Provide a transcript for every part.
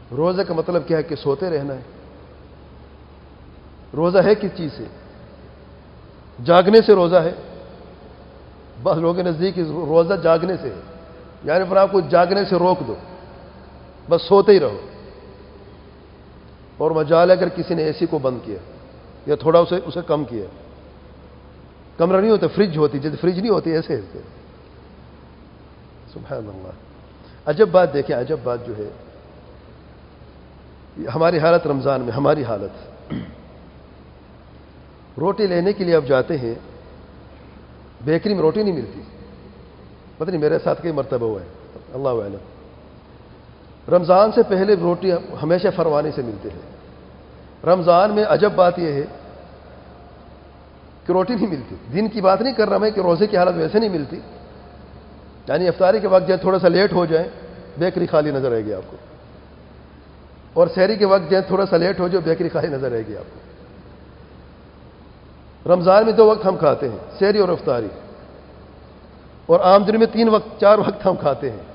روزہ کا مطلب کیا ہے کہ سوتے رہنا ہے؟ روزہ ہے کس چیز سے؟ جاگنے سے روزہ ہے؟ بس لوگوں کے نزدیک روزہ جاگنے سے ہے، یعنی پھر آپ کو جاگنے سے روک دو، بس سوتے ہی رہو۔ اور مجال اگر کسی نے اے سی کو بند کیا یا تھوڑا اسے کم کیا، کمرہ نہیں ہوتا، فریج ہوتی، جیسے فریج نہیں ہوتی ایسے ایسے۔ سبحان اللہ، عجب بات دیکھیں، عجب بات جو ہے ہماری حالت رمضان میں، ہماری حالت روٹی لینے کے لیے اب جاتے ہیں، بیکری میں روٹی نہیں ملتی، پتہ نہیں میرے ساتھ کئی مرتبہ ہوا ہے، اللہ اعلم۔ رمضان سے پہلے روٹی ہمیشہ فروانی سے ملتے ہیں، رمضان میں عجب بات یہ ہے کہ روٹی نہیں ملتی۔ دن کی بات نہیں کر رہا میں کہ روزے کی حالت ویسے نہیں ملتی، یعنی افطاری کے وقت جائے تھوڑا سا لیٹ ہو جائے بیکری خالی نظر آئے گی آپ کو، اور سحری کے وقت جائے تھوڑا سا لیٹ ہو جائے بیکری خالی نظر آئے گی آپ کو۔ رمضان میں 2 وقت ہم کھاتے ہیں، سحری اور افطاری، اور عام دن میں 3 وقت 4 وقت ہم کھاتے ہیں۔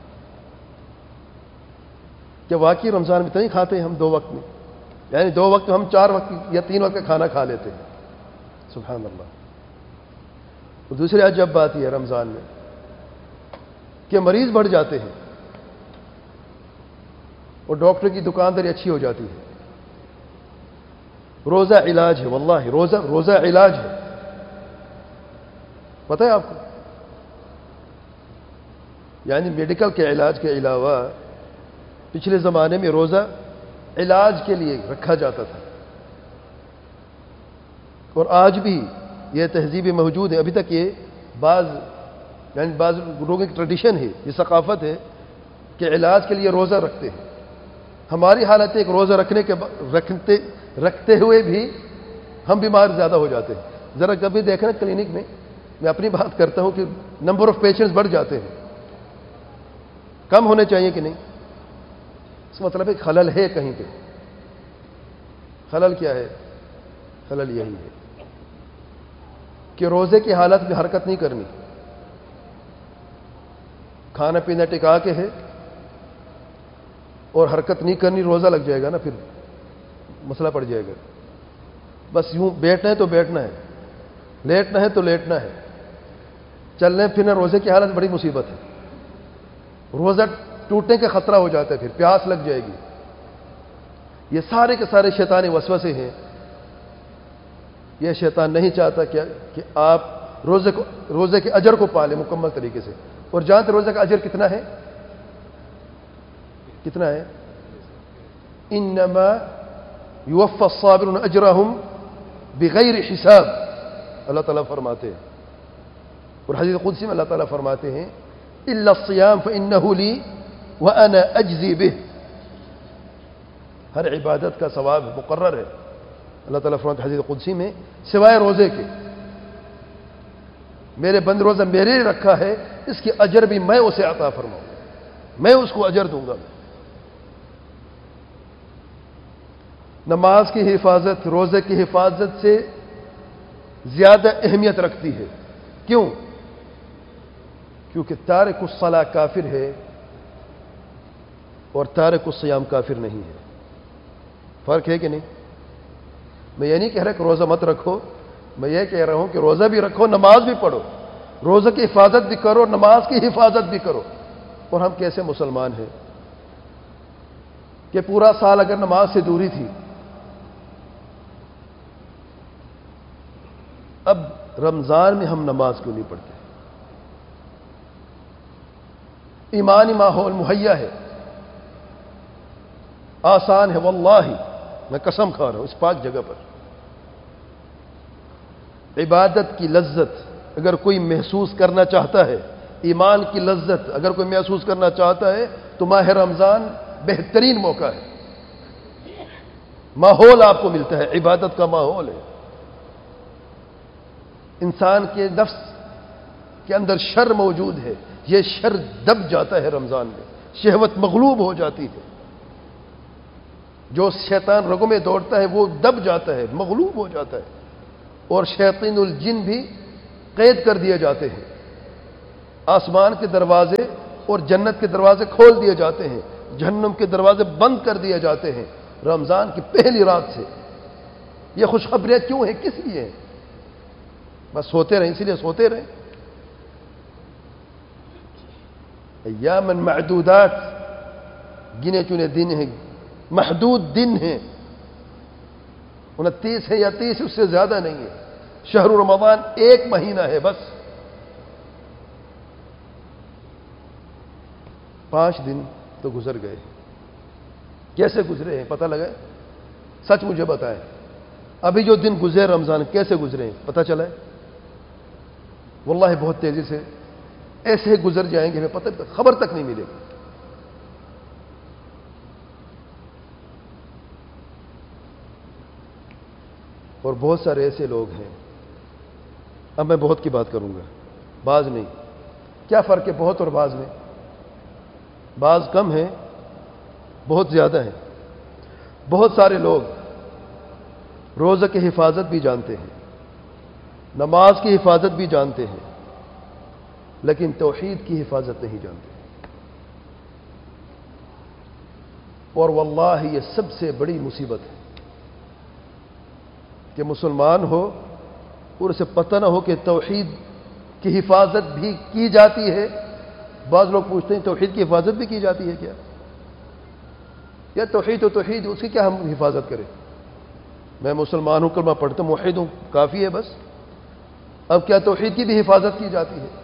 کہ واقعی رمضان میں تو نہیں کھاتے ہیں ہم 2 وقت میں، یعنی 2 وقت ہم 4 وقت یا 3 وقت کا کھانا کھا لیتے ہیں، سبحان اللہ۔ اور دوسری عجب بات یہ ہے رمضان میں کہ مریض بڑھ جاتے ہیں اور ڈاکٹر کی دکانداری اچھی ہو جاتی ہے۔ روزہ علاج ہے، واللہ روزہ علاج ہے، پتہ ہے آپ کو؟ یعنی میڈیکل کے علاج کے علاوہ پچھلے زمانے میں روزہ علاج کے لیے رکھا جاتا تھا، اور آج بھی یہ تہذیبیں موجود ہیں۔ ابھی تک یہ بعض لوگوں کی ٹریڈیشن ہے، یہ ثقافت ہے کہ علاج کے لیے روزہ رکھتے ہیں۔ ہماری حالت ایک روزہ رکھتے ہوئے بھی ہم بیمار زیادہ ہو جاتے ہیں۔ ذرا کبھی دیکھنا کلینک میں اپنی بات کرتا ہوں کہ نمبر آف پیشنٹس بڑھ جاتے ہیں، کم ہونے چاہیے کہ نہیں؟ اس کا مطلب ہے خلل ہے کہیں پہ۔ خلل کیا ہے؟ خلل یہی ہے کہ روزے کی حالت میں حرکت نہیں کرنی، کھانا پینا ٹکا کے ہے اور حرکت نہیں کرنی، روزہ لگ جائے گا نا، پھر مسئلہ پڑ جائے گا۔ بس یوں بیٹھنا ہے تو بیٹھنا ہے، لیٹنا ہے تو لیٹنا ہے، چلنے پھرنا روزے کی حالت بڑی مصیبت ہے، روزہ ٹوٹنے کا خطرہ ہو جاتا ہے، پھر پیاس لگ جائے گی۔ یہ سارے کے سارے شیطانی وسوسے ہیں۔ یہ شیطان نہیں چاہتا کہ آپ روزے کے اجر کو پالیں مکمل طریقے سے۔ اور جانتے روزے کا اجر کتنا ہے؟ کتنا ہے؟ انما یوفی الصابرون اجرہم بغیر حساب، اللہ تعالیٰ فرماتے ہیں۔ اور حدیث قدسی میں اللہ تعالیٰ فرماتے ہیں الا الصیام فانہ لی وانا اجزی بہ، ہر عبادت کا ثواب مقرر ہے، اللہ تعالیٰ فرماتے ہیں حدیث قدسی میں، سوائے روزے کے، میرے بند روزہ میرے لیے رکھا ہے، اس کی اجر بھی میں اسے عطا فرماؤں، میں اس کو اجر دوں گا۔ نماز کی حفاظت روزے کی حفاظت سے زیادہ اہمیت رکھتی ہے۔ کیوں؟ کیونکہ تارک الصلاۃ کافر ہے اور تارک الصیام کافر نہیں ہے۔ فرق ہے کہ نہیں؟ میں یہ نہیں کہہ رہا کہ روزہ مت رکھو، میں یہ کہہ رہا ہوں کہ روزہ بھی رکھو، نماز بھی پڑھو، روزہ کی حفاظت بھی کرو، نماز کی حفاظت بھی کرو۔ اور ہم کیسے مسلمان ہیں کہ پورا سال اگر نماز سے دوری تھی، اب رمضان میں ہم نماز کیوں نہیں پڑھتے؟ ایمانی ماحول مہیا ہے، آسان ہے، واللہ میں قسم کھا رہا ہوں اس پاک جگہ پر۔ عبادت کی لذت اگر کوئی محسوس کرنا چاہتا ہے، ایمان کی لذت اگر کوئی محسوس کرنا چاہتا ہے تو ماہ رمضان بہترین موقع ہے۔ ماحول آپ کو ملتا ہے، عبادت کا ماحول ہے۔ انسان کے نفس کے اندر شر موجود ہے، یہ شر دب جاتا ہے رمضان میں، شہوت مغلوب ہو جاتی ہے، جو شیطان رگوں میں دوڑتا ہے وہ دب جاتا ہے، مغلوب ہو جاتا ہے، اور شیاطین الجن بھی قید کر دیے جاتے ہیں، آسمان کے دروازے اور جنت کے دروازے کھول دیے جاتے ہیں، جہنم کے دروازے بند کر دیے جاتے ہیں رمضان کی پہلی رات سے۔ یہ خوشخبریاں کیوں ہیں؟ کس لیے ہیں؟ بس سوتے رہیں، اسی لیے سوتے رہیں۔ ایاماً معدودات، گنے چنے دن ہیں، محدود دن ہیں، 29 ہے یا 30، اس سے زیادہ نہیں ہے۔ شہر رمضان 1 مہینہ ہے بس۔ 5 دن تو گزر گئے، کیسے گزرے ہیں پتہ لگا؟ سچ مجھے بتائیں، ابھی جو دن گزرے رمضان کیسے گزرے ہیں پتہ چلا ہے؟ واللہ بہت تیزی سے ایسے ہی گزر جائیں گے، ہمیں پتہ خبر تک نہیں ملے گی۔ اور بہت سارے ایسے لوگ ہیں، اب میں بہت کی بات کروں گا، بعض نہیں۔ کیا فرق ہے بہت اور بعض میں؟ بعض کم ہیں، بہت زیادہ ہیں۔ بہت سارے لوگ روزہ کی حفاظت بھی جانتے ہیں، نماز کی حفاظت بھی جانتے ہیں، لیکن توحید کی حفاظت نہیں جانتے۔ اور واللہ یہ سب سے بڑی مصیبت ہے کہ مسلمان ہو اور اسے پتہ نہ ہو کہ توحید کی حفاظت بھی کی جاتی ہے۔ بعض لوگ پوچھتے ہیں توحید کی حفاظت بھی کی جاتی ہے کیا؟ یا توحید تو توحید، اس کی کیا ہم حفاظت کریں؟ میں مسلمان ہوں، کلمہ پڑھتا ہوں، موحد ہوں، کافی ہے بس۔ اب کیا توحید کی بھی حفاظت کی جاتی ہے؟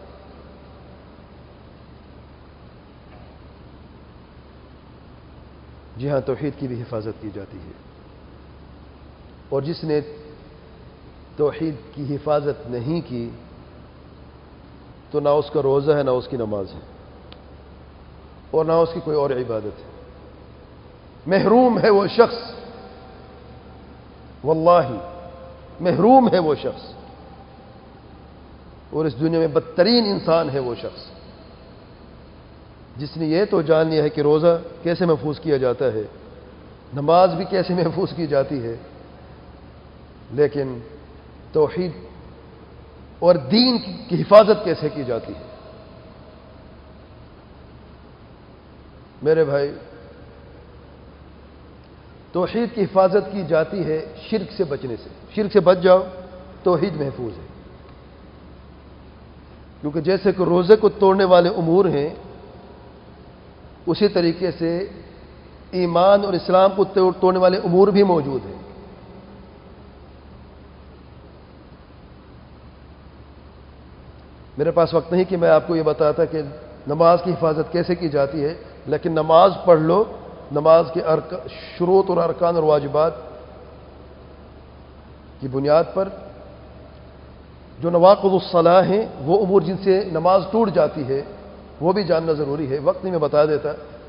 جی ہاں، توحید کی بھی حفاظت کی جاتی ہے۔ اور جس نے توحید کی حفاظت نہیں کی تو نہ اس کا روزہ ہے، نہ اس کی نماز ہے، اور نہ اس کی کوئی اور عبادت ہے۔ محروم ہے وہ شخص، واللہ محروم ہے وہ شخص، اور اس دنیا میں بدترین انسان ہے وہ شخص جس نے یہ تو جان لیا ہے کہ روزہ کیسے محفوظ کیا جاتا ہے، نماز بھی کیسے محفوظ کی جاتی ہے، لیکن توحید اور دین کی حفاظت کیسے کی جاتی ہے۔ میرے بھائی، توحید کی حفاظت کی جاتی ہے شرک سے بچنے سے۔ شرک سے بچ جاؤ، توحید محفوظ ہے۔ کیونکہ جیسے کہ روزے کو توڑنے والے امور ہیں، اسی طریقے سے ایمان اور اسلام کو توڑنے والے امور بھی موجود ہیں۔ میرے پاس وقت نہیں کہ میں آپ کو یہ بتاتا کہ نماز کی حفاظت کیسے کی جاتی ہے، لیکن نماز پڑھ لو، نماز کے شروط اور ارکان اور واجبات کی بنیاد پر جو نواقض الصلاح ہیں، وہ امور جن سے نماز ٹوٹ جاتی ہے، وہ بھی جاننا ضروری ہے۔ وقت نہیں میں بتا دیتا،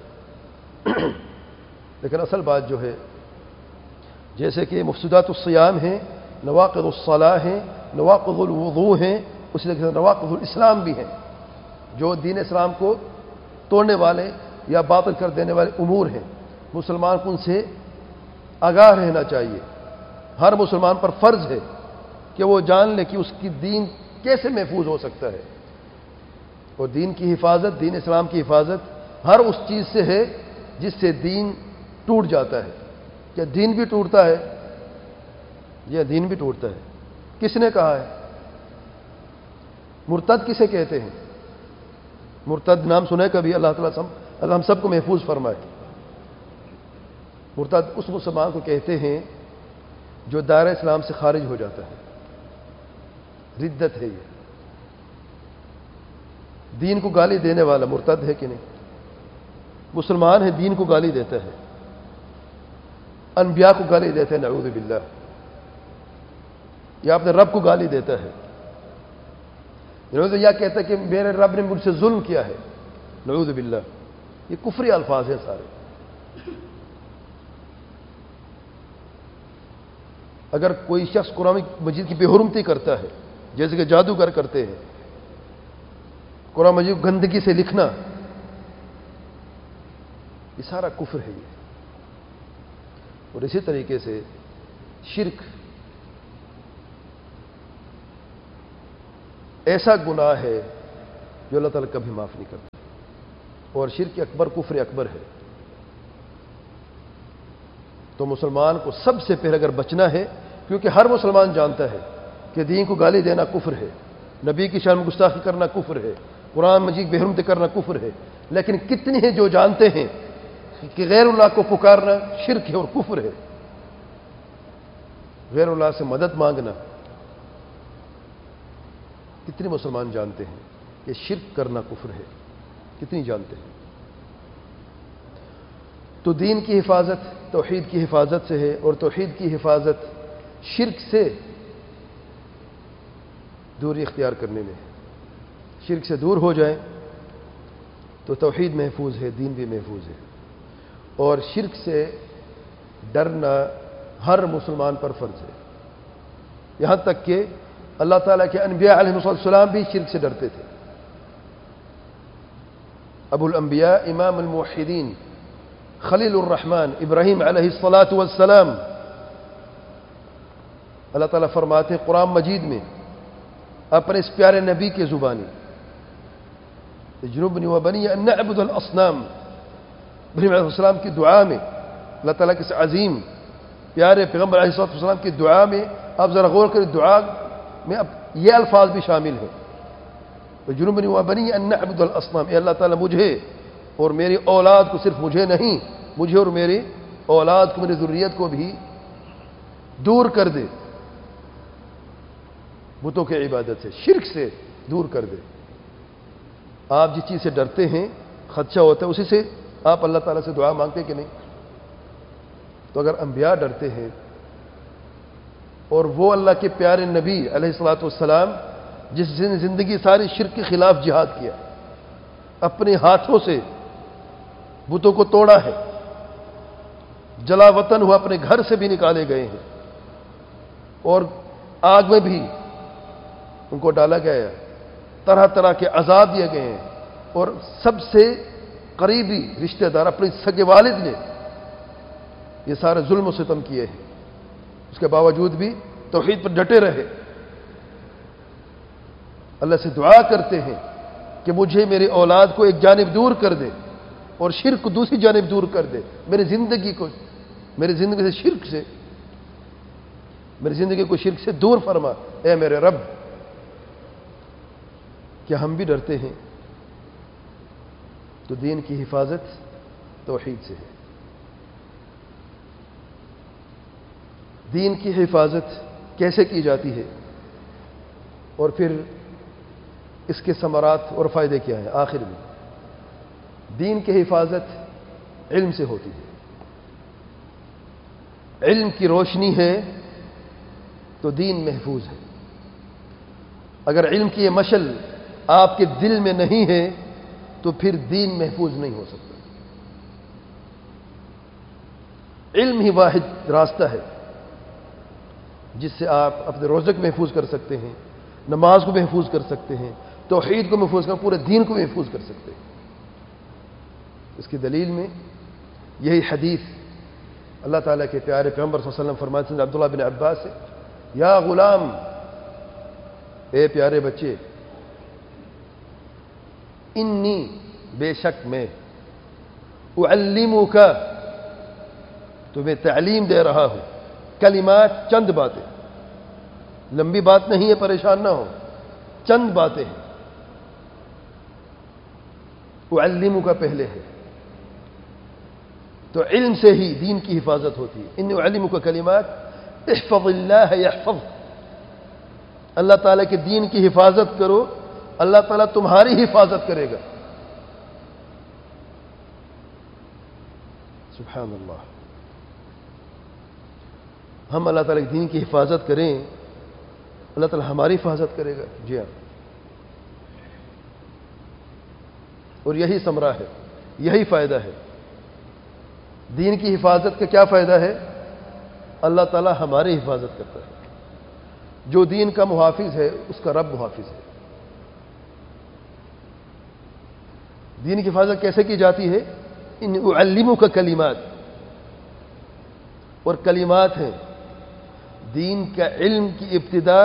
لیکن اصل بات جو ہے، جیسے کہ مفسدات الصیام ہیں، نواقض الصلاح ہیں، نواقض الوضوء ہیں، اسی طرح نواقض الاسلام بھی ہیں، جو دین اسلام کو توڑنے والے یا باطل کر دینے والے امور ہیں۔ مسلمان کو ان سے آگاہ رہنا چاہیے۔ ہر مسلمان پر فرض ہے کہ وہ جان لے کہ اس کی دین کیسے محفوظ ہو سکتا ہے۔ اور دین کی حفاظت، دین اسلام کی حفاظت ہر اس چیز سے ہے جس سے دین ٹوٹ جاتا ہے۔ کیا دین بھی ٹوٹتا ہے؟ یہ دین بھی ٹوٹتا ہے۔ کس نے کہا ہے؟ مرتد کسے کہتے ہیں؟ مرتد نام سنے کبھی؟ اللہ تعالیٰ ہم سب کو محفوظ فرمائے۔ مرتد اس مسلمان کو کہتے ہیں جو دائرہ اسلام سے خارج ہو جاتا ہے، ردت ہے یہ۔ دین کو گالی دینے والا مرتد ہے کہ نہیں؟ مسلمان ہے، دین کو گالی دیتا ہے، انبیاء کو گالی دیتا ہے، نعوذ باللہ، یا اپنے رب کو گالی دیتا ہے، یا کہتا ہے کہ میرے رب نے مجھ سے ظلم کیا ہے، نعوذ باللہ۔ یہ کفری الفاظ ہیں سارے۔ اگر کوئی شخص قرآن مجید کی بے حرمتی کرتا ہے، جیسے کہ جادوگر کرتے ہیں، قرآن مجید کو گندگی سے لکھنا، یہ سارا کفر ہے یہ۔ اور اسی طریقے سے شرک ایسا گناہ ہے جو اللہ تعالیٰ کبھی معاف نہیں کرتا۔ اور شرک اکبر کفر اکبر ہے. تو مسلمان کو سب سے پہلے اگر بچنا ہے، کیونکہ ہر مسلمان جانتا ہے کہ دین کو گالی دینا کفر ہے، نبی کی شان میں گستاخی کرنا کفر ہے، قرآن مجید بے حرمتی کرنا کفر ہے، لیکن کتنے ہیں جو جانتے ہیں کہ غیر اللہ کو پکارنا شرک ہے اور کفر ہے. غیر اللہ سے مدد مانگنا، کتنے مسلمان جانتے ہیں کہ شرک کرنا کفر ہے؟ کتنی جانتے ہیں؟ تو دین کی حفاظت توحید کی حفاظت سے ہے، اور توحید کی حفاظت شرک سے دوری اختیار کرنے میں ہے. شرک سے دور ہو جائیں تو توحید محفوظ ہے، دین بھی محفوظ ہے. اور شرک سے ڈرنا ہر مسلمان پر فرض ہے، یہاں تک کہ اللہ تعالیٰ کے انبیاء علیہ السلام بھی شرک سے ڈرتے تھے. ابو الانبیاء امام الموحدین خلیل الرحمن ابراہیم علیہ الصلاۃ والسلام، اللہ تعالیٰ فرماتے ہیں قرآن مجید میں اپنے اس پیارے نبی کے زبانی، اجنبنی وبنی ان نعبد الاصنام، ابراہیم علیہ السلام کی دعا میں اللہ تعالیٰ کے عظیم پیارے پیغمبر علیہ السلام کی دعا میں آپ ذرا غور کریں، دعا میں اب یہ الفاظ بھی شامل ہیں، اجنبنی وبنی ان نعبد الاصنام، اے اللہ تعالیٰ مجھے اور میری اولاد کو، صرف مجھے نہیں، مجھے اور میری اولاد کو، میری ذریت کو بھی دور کر دے بتوں کی عبادت سے، شرک سے دور کر دے. آپ جس چیز سے ڈرتے ہیں، خدشہ ہوتا ہے، اسی سے آپ اللہ تعالیٰ سے دعا مانگتے کہ نہیں؟ تو اگر انبیاء ڈرتے ہیں، اور وہ اللہ کے پیارے نبی علیہ الصلوۃ والسلام جس نے زندگی ساری شرک کے خلاف جہاد کیا، اپنے ہاتھوں سے بتوں کو توڑا ہے، جلا وطن ہوا، اپنے گھر سے بھی نکالے گئے ہیں، اور آگ میں بھی ان کو ڈالا گیا ہے، طرح طرح کے عذاب دیے گئے ہیں، اور سب سے قریبی رشتہ دار اپنے سگے والد نے یہ سارے ظلم و ستم کیے ہیں، اس کے باوجود بھی توحید پر ڈٹے رہے. اللہ سے دعا کرتے ہیں کہ مجھے میری اولاد کو ایک جانب دور کر دے اور شرک کو دوسری جانب دور کر دے، میری زندگی سے شرک سے، میری زندگی کو شرک سے دور فرما اے میرے رب. کیا ہم بھی ڈرتے ہیں؟ تو دین کی حفاظت توحید سے ہے. دین کی حفاظت کیسے کی جاتی ہے، اور پھر اس کے ثمرات اور فائدے کیا ہیں؟ آخر میں دین کی حفاظت علم سے ہوتی ہے. علم کی روشنی ہے تو دین محفوظ ہے. اگر علم کی یہ مشعل آپ کے دل میں نہیں ہے تو پھر دین محفوظ نہیں ہو سکتا. علم ہی واحد راستہ ہے جس سے آپ اپنے روزے کو محفوظ کر سکتے ہیں، نماز کو محفوظ کر سکتے ہیں، توحید کو محفوظ کر، پورے دین کو محفوظ کر سکتے ہیں. اس کی دلیل میں یہی حدیث اللہ تعالیٰ کے پیارے پیغمبر صلی اللہ علیہ وسلم فرماتے ہیں عبداللہ بن عباس سے، یا غلام، اے پیارے بچے، انی، بے شک میں، اعلمک، تمہیں تعلیم دے رہا ہوں، کلمات، چند باتیں، لمبی بات نہیں ہے، پریشان نہ ہو، چند باتیں ہیں. اعلمک پہلے ہے، تو علم سے ہی دین کی حفاظت ہوتی ہے. انی اعلمک کلمات احفظ اللہ یحفظ، اللہ تعالیٰ کے دین کی حفاظت کرو، اللہ تعالیٰ تمہاری حفاظت کرے گا. سبحان اللہ. ہم اللہ تعالیٰ کے دین کی حفاظت کریں، اللہ تعالیٰ ہماری حفاظت کرے گا. جی ہاں، اور یہی ثمرہ ہے، یہی فائدہ ہے. دین کی حفاظت کا کیا فائدہ ہے؟ اللہ تعالیٰ ہماری حفاظت کرتا ہے. جو دین کا محافظ ہے اس کا رب محافظ ہے. دین کی حفاظت کیسے کی جاتی ہے؟ ان اعلمک کلمات، اور کلمات ہیں. دین کا علم کی ابتدا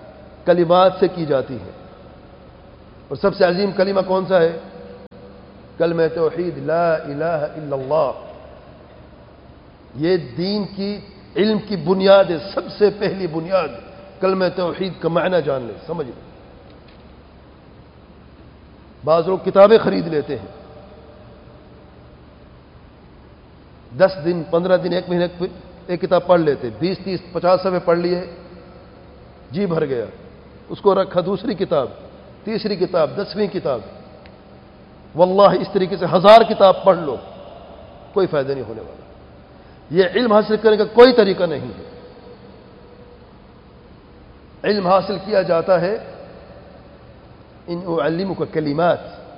کلمات سے کی جاتی ہے، اور سب سے عظیم کلمہ کون سا ہے؟ کلمہ توحید لا الہ الا اللہ، یہ دین کی علم کی بنیاد ہے، سب سے پہلی بنیاد کلمہ توحید کا معنی جان لیں، سمجھ لیں۔ بعض لوگ کتابیں خرید لیتے ہیں، 10 دن 15 دن 1 مہینے ایک کتاب پڑھ لیتے، 20 30 50 صفحے پڑھ لیے، جی بھر گیا، اس کو رکھا دوسری کتاب، تیسری کتاب، 10ویں کتاب۔ واللہ اس طریقے سے 1000 کتاب پڑھ لو، کوئی فائدہ نہیں ہونے والا۔ یہ علم حاصل کرنے کا کوئی طریقہ نہیں ہے۔ علم حاصل کیا جاتا ہے ان اعلمک کلمات،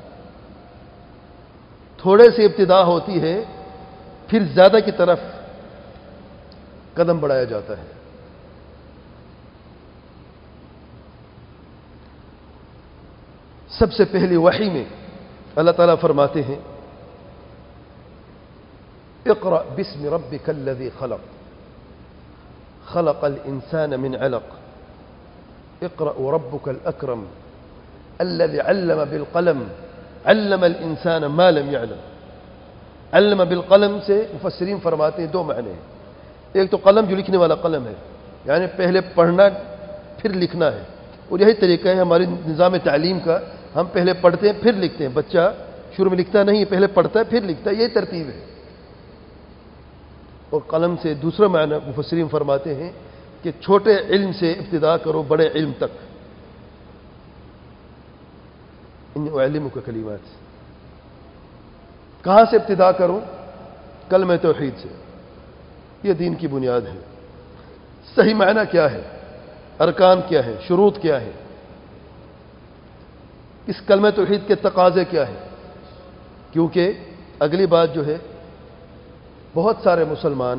تھوڑے سے ابتدا ہوتی ہے، پھر زیادہ کی طرف قدم بڑھایا جاتا ہے۔ سب سے پہلی وحی میں اللہ تعالیٰ فرماتے ہیں اقرأ باسم ربک الذی خلق خلق الانسان من علق اقرأ وربک الاکرم الذي علم بالقلم علم الانسان ما لم يعلم۔ علم بالقلم سے مفسرین فرماتے ہیں 2 معنی ہیں۔ ایک تو قلم جو لکھنے والا قلم ہے، یعنی پہلے پڑھنا پھر لکھنا ہے، اور یہی طریقہ ہے ہمارے نظام تعلیم کا، ہم پہلے پڑھتے ہیں پھر لکھتے ہیں۔ بچہ شروع میں لکھتا نہیں، پہلے پڑھتا ہے پھر لکھتا ہے، یہ ترتیب ہے۔ اور قلم سے دوسرا معنی مفسرین فرماتے ہیں کہ چھوٹے علم سے ابتدا کرو بڑے علم تک۔ ان اعلمک کلمات، کہاں سے ابتدا کروں؟ کلمہ توحید سے، یہ دین کی بنیاد ہے۔ صحیح معنی کیا ہے، ارکان کیا ہے، شروط کیا ہے، اس کلمہ توحید کے تقاضے کیا ہے؟ کیونکہ اگلی بات جو ہے، بہت سارے مسلمان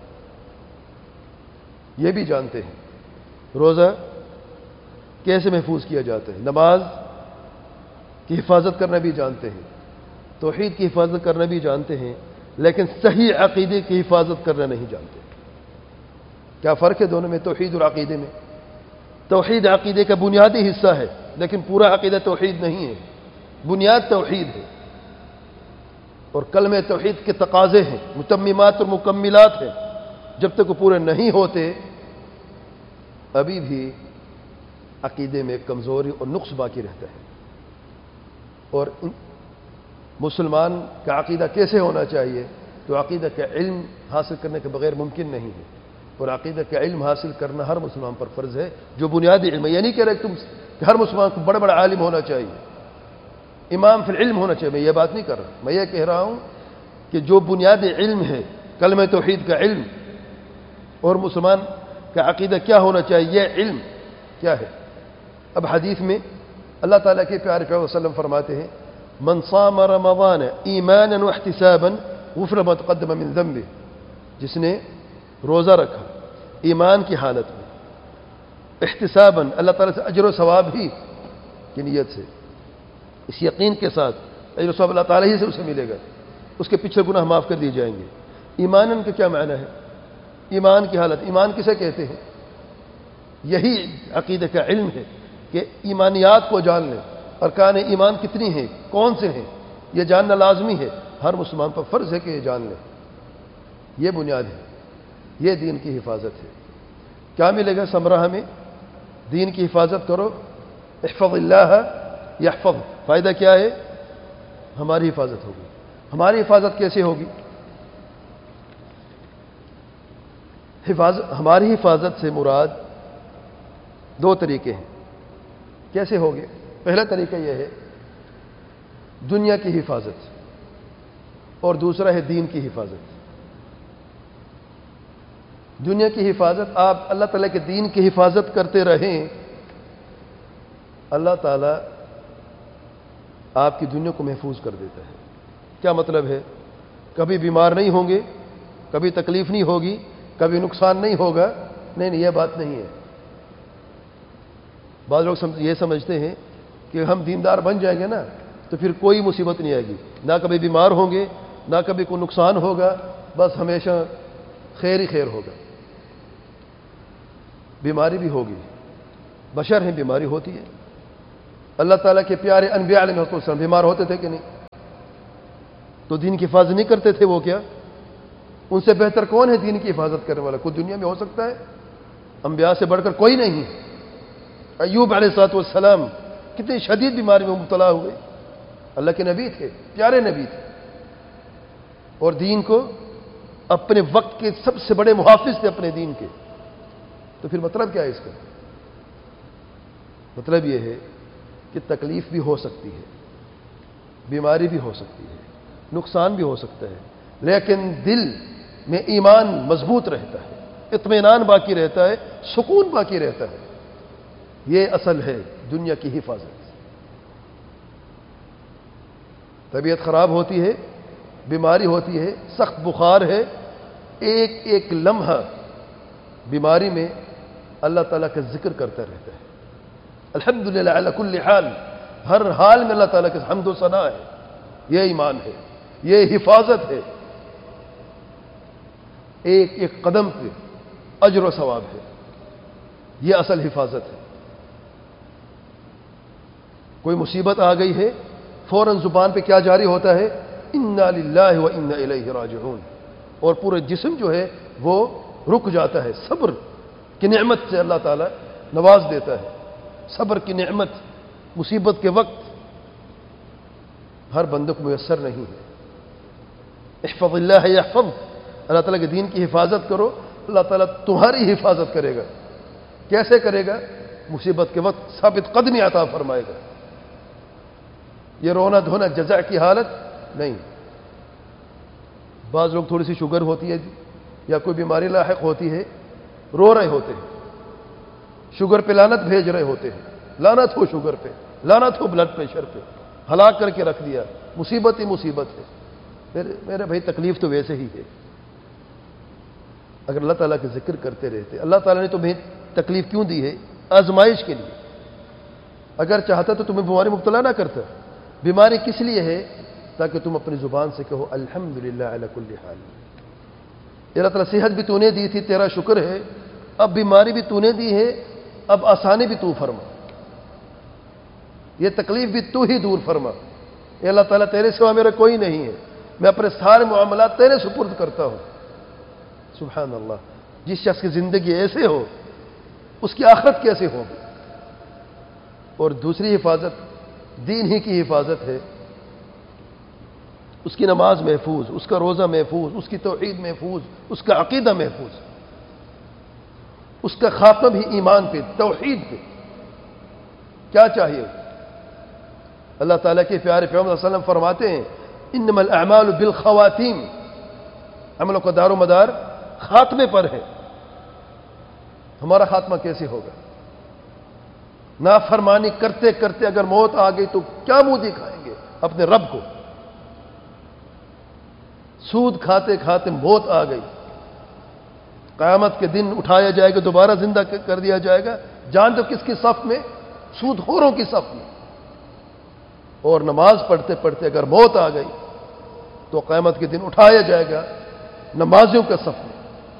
یہ بھی جانتے ہیں روزہ کیسے محفوظ کیا جاتا ہے، نماز کی حفاظت کرنا بھی جانتے ہیں، توحید کی حفاظت کرنا بھی جانتے ہیں، لیکن صحیح عقیدے کی حفاظت کرنا نہیں جانتے۔ کیا فرق ہے دونوں میں، توحید اور عقیدے میں؟ توحید عقیدے کا بنیادی حصہ ہے، لیکن پورا عقیدہ توحید نہیں ہے، بنیاد توحید ہے۔ اور کلمہ توحید کے تقاضے ہیں، متممات اور مکملات ہیں، جب تک وہ پورے نہیں ہوتے ابھی بھی عقیدے میں کمزوری اور نقص باقی رہتا ہے۔ اور مسلمان کا عقیدہ کیسے ہونا چاہیے؟ تو عقیدہ کا علم حاصل کرنے کے بغیر ممکن نہیں ہے، اور عقیدہ کا علم حاصل کرنا ہر مسلمان پر فرض ہے، جو بنیادی علم ہے۔ یہ نہیں کہہ رہے کہ ہر مسلمان کو بڑا بڑا عالم ہونا چاہیے، امام فی العلم ہونا چاہیے، میں یہ بات نہیں کر رہا، میں یہ کہہ رہا ہوں کہ جو بنیادی علم ہے کلمہ توحید کا علم، اور مسلمان کا عقیدہ کیا ہونا چاہیے، یہ علم کیا ہے۔ اب حدیث میں اللہ تعالیٰ کے پیارے پیغمبر صلی اللہ علیہ وسلم فرماتے ہیں من صام رمضان ایمانا واحتسابا غفر ما تقدم من ذنبه، جس نے روزہ رکھا ایمان کی حالت میں، احتسابا اللہ تعالیٰ سے اجر و ثواب ہی کی نیت سے، اس یقین کے ساتھ اجر و ثواب اللہ تعالیٰ ہی سے اسے ملے گا، اس کے پچھلے گناہ معاف کر دیے جائیں گے۔ ایمانن کا کیا معنی ہے؟ ایمان کی حالت، ایمان کسے کہتے ہیں؟ یہی عقیدہ کا علم ہے کہ ایمانیات کو جان لیں، ارکان ایمان کتنی ہیں، کون سے ہیں، یہ جاننا لازمی ہے، ہر مسلمان پر فرض ہے کہ یہ جان لیں۔ یہ بنیاد ہے، یہ دین کی حفاظت ہے۔ کیا ملے گا ثمرہ ہمیں؟ دین کی حفاظت کرو، احفظ اللہ یحفظ، فائدہ کیا ہے؟ ہماری حفاظت ہوگی۔ ہماری حفاظت کیسے ہوگی؟ ہماری حفاظت سے مراد 2 طریقے ہیں۔ کیسے ہوگے؟ پہلا طریقہ یہ ہے دنیا کی حفاظت، اور دوسرا ہے دین کی حفاظت۔ دنیا کی حفاظت، آپ اللہ تعالیٰ کے دین کی حفاظت کرتے رہیں، اللہ تعالیٰ آپ کی دنیا کو محفوظ کر دیتا ہے۔ کیا مطلب ہے؟ کبھی بیمار نہیں ہوں گے، کبھی تکلیف نہیں ہوگی، کبھی نقصان نہیں ہوگا، نہیں یہ بات نہیں ہے۔ بعض لوگ یہ سمجھتے ہیں کہ ہم دیندار بن جائیں گے نا تو پھر کوئی مصیبت نہیں آئے گی، نہ کبھی بیمار ہوں گے، نہ کبھی کوئی نقصان ہوگا، بس ہمیشہ خیر ہی خیر ہوگا۔ بیماری بھی ہوگی، بشر ہیں، بیماری ہوتی ہے۔ اللہ تعالیٰ کے پیارے انبیاء علیہ السلام بیمار ہوتے تھے کہ نہیں؟ تو دین کی حفاظت نہیں کرتے تھے وہ کیا؟ ان سے بہتر کون ہے دین کی حفاظت کرنے والا؟ کوئی دنیا میں ہو سکتا ہے؟ انبیاء سے بڑھ کر کوئی نہیں۔ ایوب علیہ الصلوۃ والسلام کتنی شدید بیماری میں مبتلا ہوئے، اللہ کے نبی تھے، پیارے نبی تھے، اور دین کو اپنے وقت کے سب سے بڑے محافظ تھے اپنے دین کے۔ تو پھر مطلب کیا ہے اس کا؟ مطلب یہ ہے کہ تکلیف بھی ہو سکتی ہے، بیماری بھی ہو سکتی ہے، نقصان بھی ہو سکتا ہے، لیکن دل میں ایمان مضبوط رہتا ہے، اطمینان باقی رہتا ہے، سکون باقی رہتا ہے۔ یہ اصل ہے دنیا کی حفاظت۔ طبیعت خراب ہوتی ہے، بیماری ہوتی ہے، سخت بخار ہے، ایک ایک لمحہ بیماری میں اللہ تعالیٰ کا ذکر کرتا رہتا ہے۔ الحمدللہ علی کل حال، ہر حال میں اللہ تعالیٰ کے حمد و ثنا ہے۔ یہ ایمان ہے، یہ حفاظت ہے، ایک ایک قدم پہ اجر و ثواب ہے، یہ اصل حفاظت ہے۔ کوئی مصیبت آ گئی ہے، فوراً زبان پہ کیا جاری ہوتا ہے؟ انا للہ و انا الیہ راجعون، اور پورے جسم جو ہے وہ رک جاتا ہے۔ صبر کی نعمت سے اللہ تعالیٰ نواز دیتا ہے، صبر کی نعمت مصیبت کے وقت ہر بندے کو میسر نہیں ہے۔ احفظ اللہ یحفظ، اللہ تعالیٰ کے دین کی حفاظت کرو، اللہ تعالیٰ تمہاری حفاظت کرے گا۔ کیسے کرے گا؟ مصیبت کے وقت ثابت قدمی عطا فرمائے گا۔ یہ رونا دھونا جزع کی حالت نہیں۔ بعض لوگ تھوڑی سی شوگر ہوتی ہے یا کوئی بیماری لاحق ہوتی ہے، رو رہے ہوتے ہیں، شوگر پہ لعنت بھیج رہے ہوتے ہیں، لعنت ہو شوگر پہ، لعنت ہو بلڈ پریشر پہ، ہلاک کر کے رکھ دیا، مصیبت ہی مصیبت ہے۔ میرے بھائی تکلیف تو ویسے ہی ہے، اگر اللہ تعالیٰ کے ذکر کرتے رہتے۔ اللہ تعالیٰ نے تمہیں تکلیف کیوں دی ہے؟ آزمائش کے لیے۔ اگر چاہتا تو تمہیں بیماری مبتلا نہ کرتا۔ بیماری کس لیے ہے؟ تاکہ تم اپنی زبان سے کہو الحمدللہ علی کل حال۔ اللہ تعالیٰ صحت بھی تو نے دی تھی، تیرا شکر ہے، اب بیماری بھی تو نے دی ہے، اب آسانی بھی تو فرما، یہ تکلیف بھی تو ہی دور فرما۔ اے اللہ تعالیٰ تیرے سوا میرا کوئی نہیں ہے، میں اپنے سارے معاملات تیرے سپرد کرتا ہوں۔ سبحان اللہ، جس شخص کی زندگی ایسے ہو اس کی آخرت کیسے ہوگی؟ اور دوسری حفاظت دین ہی کی حفاظت ہے، اس کی نماز محفوظ، اس کا روزہ محفوظ، اس کی توحید محفوظ، اس کا عقیدہ محفوظ، اس کا خاتمہ بھی ایمان پہ، توحید پہ۔ کیا چاہیے؟ اللہ تعالیٰ کے پیارے پیغمبر صلی اللہ علیہ وسلم فرماتے ہیں انما الاعمال بالخواتیم، عملوں کا دار و مدار خاتمے پر ہے۔ ہمارا خاتمہ کیسے ہوگا؟ نافرمانی کرتے کرتے اگر موت آ گئی تو کیا منہ دکھائیں گے اپنے رب کو؟ سود کھاتے کھاتے موت آ گئی، قیامت کے دن اٹھایا جائے گا، دوبارہ زندہ کر دیا جائے گا، جان دو کس کی صف میں؟ سود خوروں کی صف میں۔ اور نماز پڑھتے پڑھتے اگر موت آ گئی تو قیامت کے دن اٹھایا جائے گا نمازیوں کے صف میں۔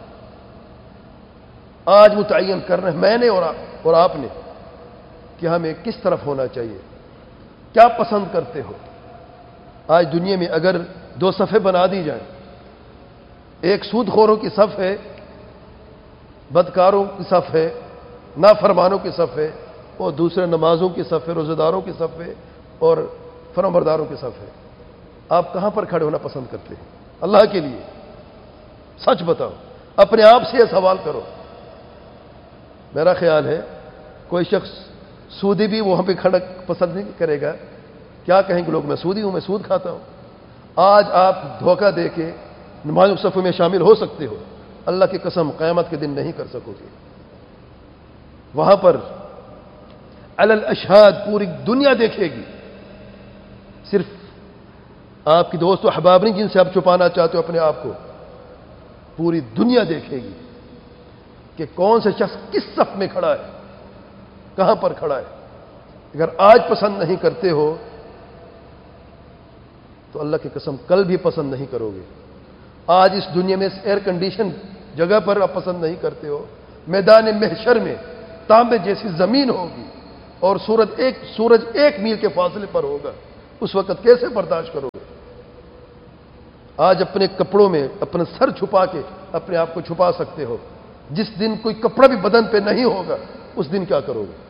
آج متعین کرنا ہے میں نے اور آپ نے کہ ہمیں کس طرف ہونا چاہیے، کیا پسند کرتے ہو۔ آج دنیا میں اگر دو صفیں بنا دی جائیں، ایک سود خوروں کی صف ہے، بدکاروں کی صف ہے، نافرمانوں کی صف ہے، اور دوسرے نمازوں کی صف ہے، روزہ داروں کی صف ہے، اور فرمانبرداروں کی صف ہے۔ آپ کہاں پر کھڑے ہونا پسند کرتے ہیں؟ اللہ کے لیے سچ بتاؤ، اپنے آپ سے یہ سوال کرو۔ میرا خیال ہے کوئی شخص سودی بھی وہاں پہ کھڑا پسند نہیں کرے گا۔ کیا کہیں گے لوگ؟ میں سودی ہوں، میں سود کھاتا ہوں۔ آج آپ دھوکہ دے کے نمازوں صفوں میں شامل ہو سکتے ہو، اللہ کی قسم قیامت کے دن نہیں کر سکو گے۔ وہاں پر علی الاشہاد پوری دنیا دیکھے گی، صرف آپ کی دوست و احباب نہیں جن سے آپ چھپانا چاہتے ہو اپنے آپ کو، پوری دنیا دیکھے گی کہ کون سے شخص کس صف میں کھڑا ہے، کہاں پر کھڑا ہے۔ اگر آج پسند نہیں کرتے ہو تو اللہ کی قسم کل بھی پسند نہیں کرو گے۔ آج اس دنیا میں اس ایئر کنڈیشن جگہ پر آپ پسند نہیں کرتے ہو، میدان محشر میں تانبے جیسی زمین ہوگی اور سورج ایک میل کے فاصلے پر ہوگا، اس وقت کیسے برداشت کرو گے؟ آج اپنے کپڑوں میں اپنا سر چھپا کے اپنے آپ کو چھپا سکتے ہو، جس دن کوئی کپڑا بھی بدن پہ نہیں ہوگا اس دن کیا کرو گے؟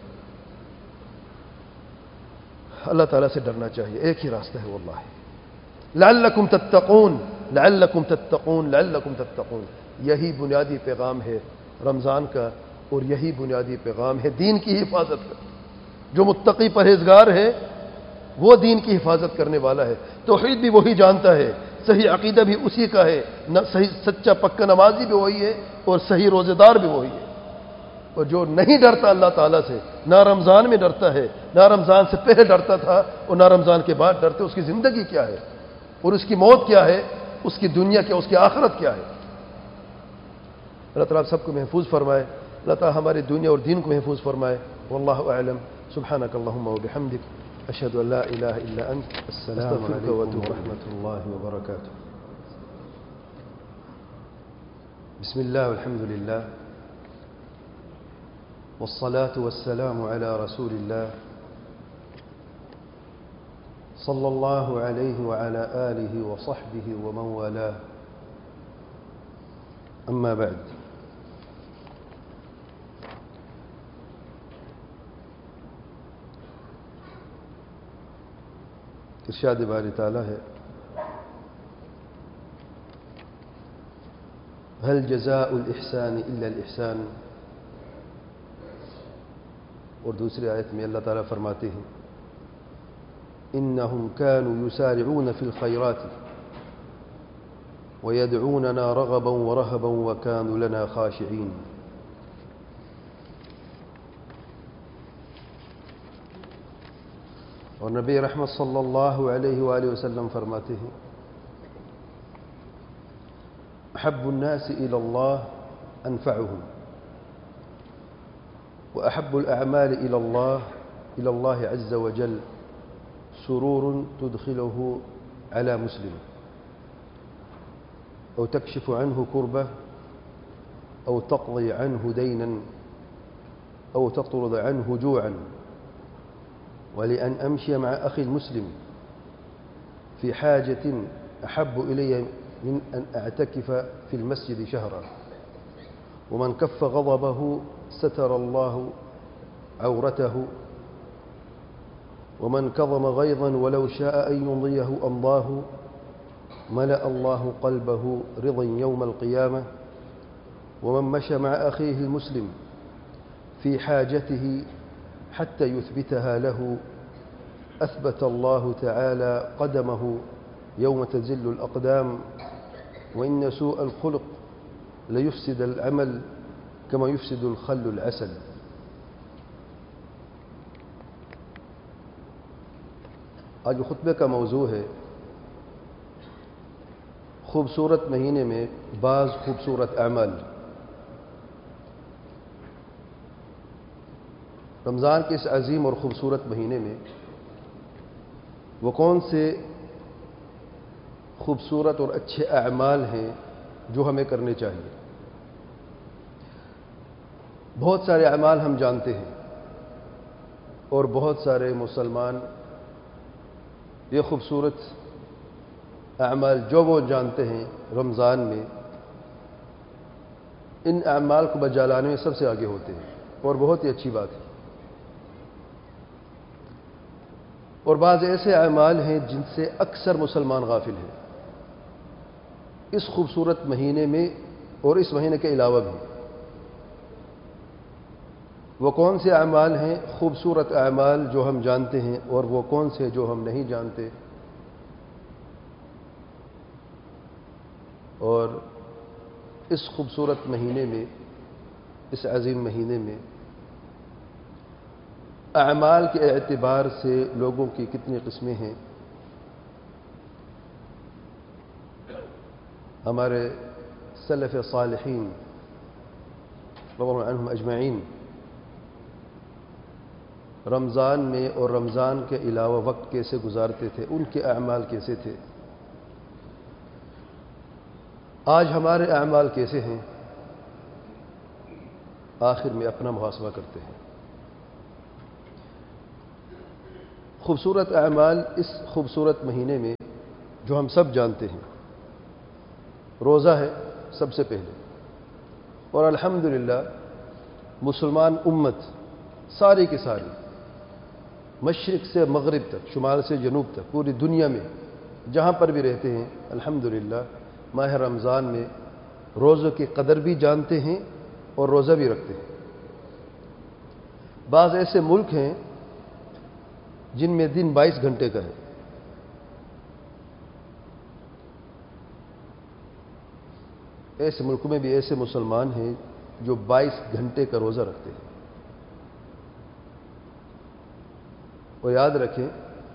اللہ تعالیٰ سے ڈرنا چاہیے، ایک ہی راستہ ہے واللہ، لعلکم تتقون لعلکم تتقون لعلکم تتقون، یہی بنیادی پیغام ہے رمضان کا، اور یہی بنیادی پیغام ہے دین کی حفاظت کا۔ جو متقی پرہیزگار ہے وہ دین کی حفاظت کرنے والا ہے، توحید بھی وہی جانتا ہے، صحیح عقیدہ بھی اسی کا ہے، صحیح سچا پکا نمازی بھی وہی ہے اور صحیح روزے دار بھی وہی ہے۔ اور جو نہیں ڈرتا اللہ تعالیٰ سے، نہ رمضان میں ڈرتا ہے، نہ رمضان سے پہلے ڈرتا تھا اور نہ رمضان کے بعد ڈرتے، اس کی زندگی کیا ہے اور اس کی موت کیا ہے، اس کی دنیا کیا، اس کی آخرت کیا ہے؟ اللہ تعالیٰ سب کو محفوظ فرمائے، اللہ تعالیٰ ہماری دنیا اور دین کو محفوظ فرمائے۔ واللہ اعلم، سبحانک اللہم وبحمدک، اشہد ان لا الہ الا انت، السلام استغفرک علیکم واتوب الیک۔ ورحمۃ اللہ وبرکاتہ۔ بسم اللہ والحمد للہ والصلاة والسلام على رسول الله صلى الله عليه وعلى آله وصحبه ومن والاه، أما بعد، ارشاد باری تعالیٰ ہے، هل جزاء الإحسان إلا الإحسان، اور دوسری آیت میں اللہ تعالیٰ فرماتے ہیں، إنهم كانوا يسارعون في الخيرات ويدعوننا رغبا ورهبا وكانوا لنا خاشعين۔ اور نبی رحمت صلی اللہ علیہ وآلہ وسلم فرماتے ہیں، أحب الناس إلى الله أنفعهم، وأحب الأعمال إلى الله عز وجل سرور تدخله على مسلم، أو تكشف عنه كربة، أو تقضي عنه دينا، أو تطرد عنه جوعا، ولأن أمشي مع أخي المسلم في حاجة أحب إلي من أن أعتكف في المسجد شهرا، ومن كف غضبه ستر الله عورته، ومن كظم غيظا ولو شاء أن يمضيه أمضاه، ملأ الله قلبه رضا يوم القيامة، ومن مشى مع أخيه المسلم في حاجته حتى يثبتها له أثبت الله تعالى قدمه يوم تزل الأقدام، وإن سوء الخلق ليفسد العمل كما يفسد الخل العسل۔ آج خطبے کا موضوع ہے خوبصورت مہینے میں بعض خوبصورت اعمال۔ رمضان کے اس عظیم اور خوبصورت مہینے میں وہ کون سے خوبصورت اور اچھے اعمال ہیں جو ہمیں کرنے چاہیے؟ بہت سارے اعمال ہم جانتے ہیں اور بہت سارے مسلمان یہ خوبصورت اعمال جو وہ جانتے ہیں رمضان میں، ان اعمال کو بجا لانے میں سب سے آگے ہوتے ہیں، اور بہت ہی اچھی بات ہے۔ اور بعض ایسے اعمال ہیں جن سے اکثر مسلمان غافل ہیں اس خوبصورت مہینے میں اور اس مہینے کے علاوہ بھی۔ وہ کون سے اعمال ہیں خوبصورت اعمال جو ہم جانتے ہیں، اور وہ کون سے جو ہم نہیں جانتے؟ اور اس خوبصورت مہینے میں، اس عظیم مہینے میں اعمال کے اعتبار سے لوگوں کی کتنی قسمیں ہیں؟ ہمارے سلف صالحین رضی اللہ عنہم اجمعین رمضان میں اور رمضان کے علاوہ وقت کیسے گزارتے تھے، ان کے اعمال کیسے تھے؟ آج ہمارے اعمال کیسے ہیں؟ آخر میں اپنا محاسبہ کرتے ہیں۔ خوبصورت اعمال اس خوبصورت مہینے میں جو ہم سب جانتے ہیں، روزہ ہے سب سے پہلے، اور الحمدللہ مسلمان امت ساری کی ساری مشرق سے مغرب تک، شمال سے جنوب تک، پوری دنیا میں جہاں پر بھی رہتے ہیں الحمدللہ ماہ رمضان میں روزوں کی قدر بھی جانتے ہیں اور روزہ بھی رکھتے ہیں۔ بعض ایسے ملک ہیں جن میں دن 22 گھنٹے کا ہے، ایسے ملکوں میں بھی ایسے مسلمان ہیں جو 22 گھنٹے کا روزہ رکھتے ہیں۔ اور یاد رکھیں،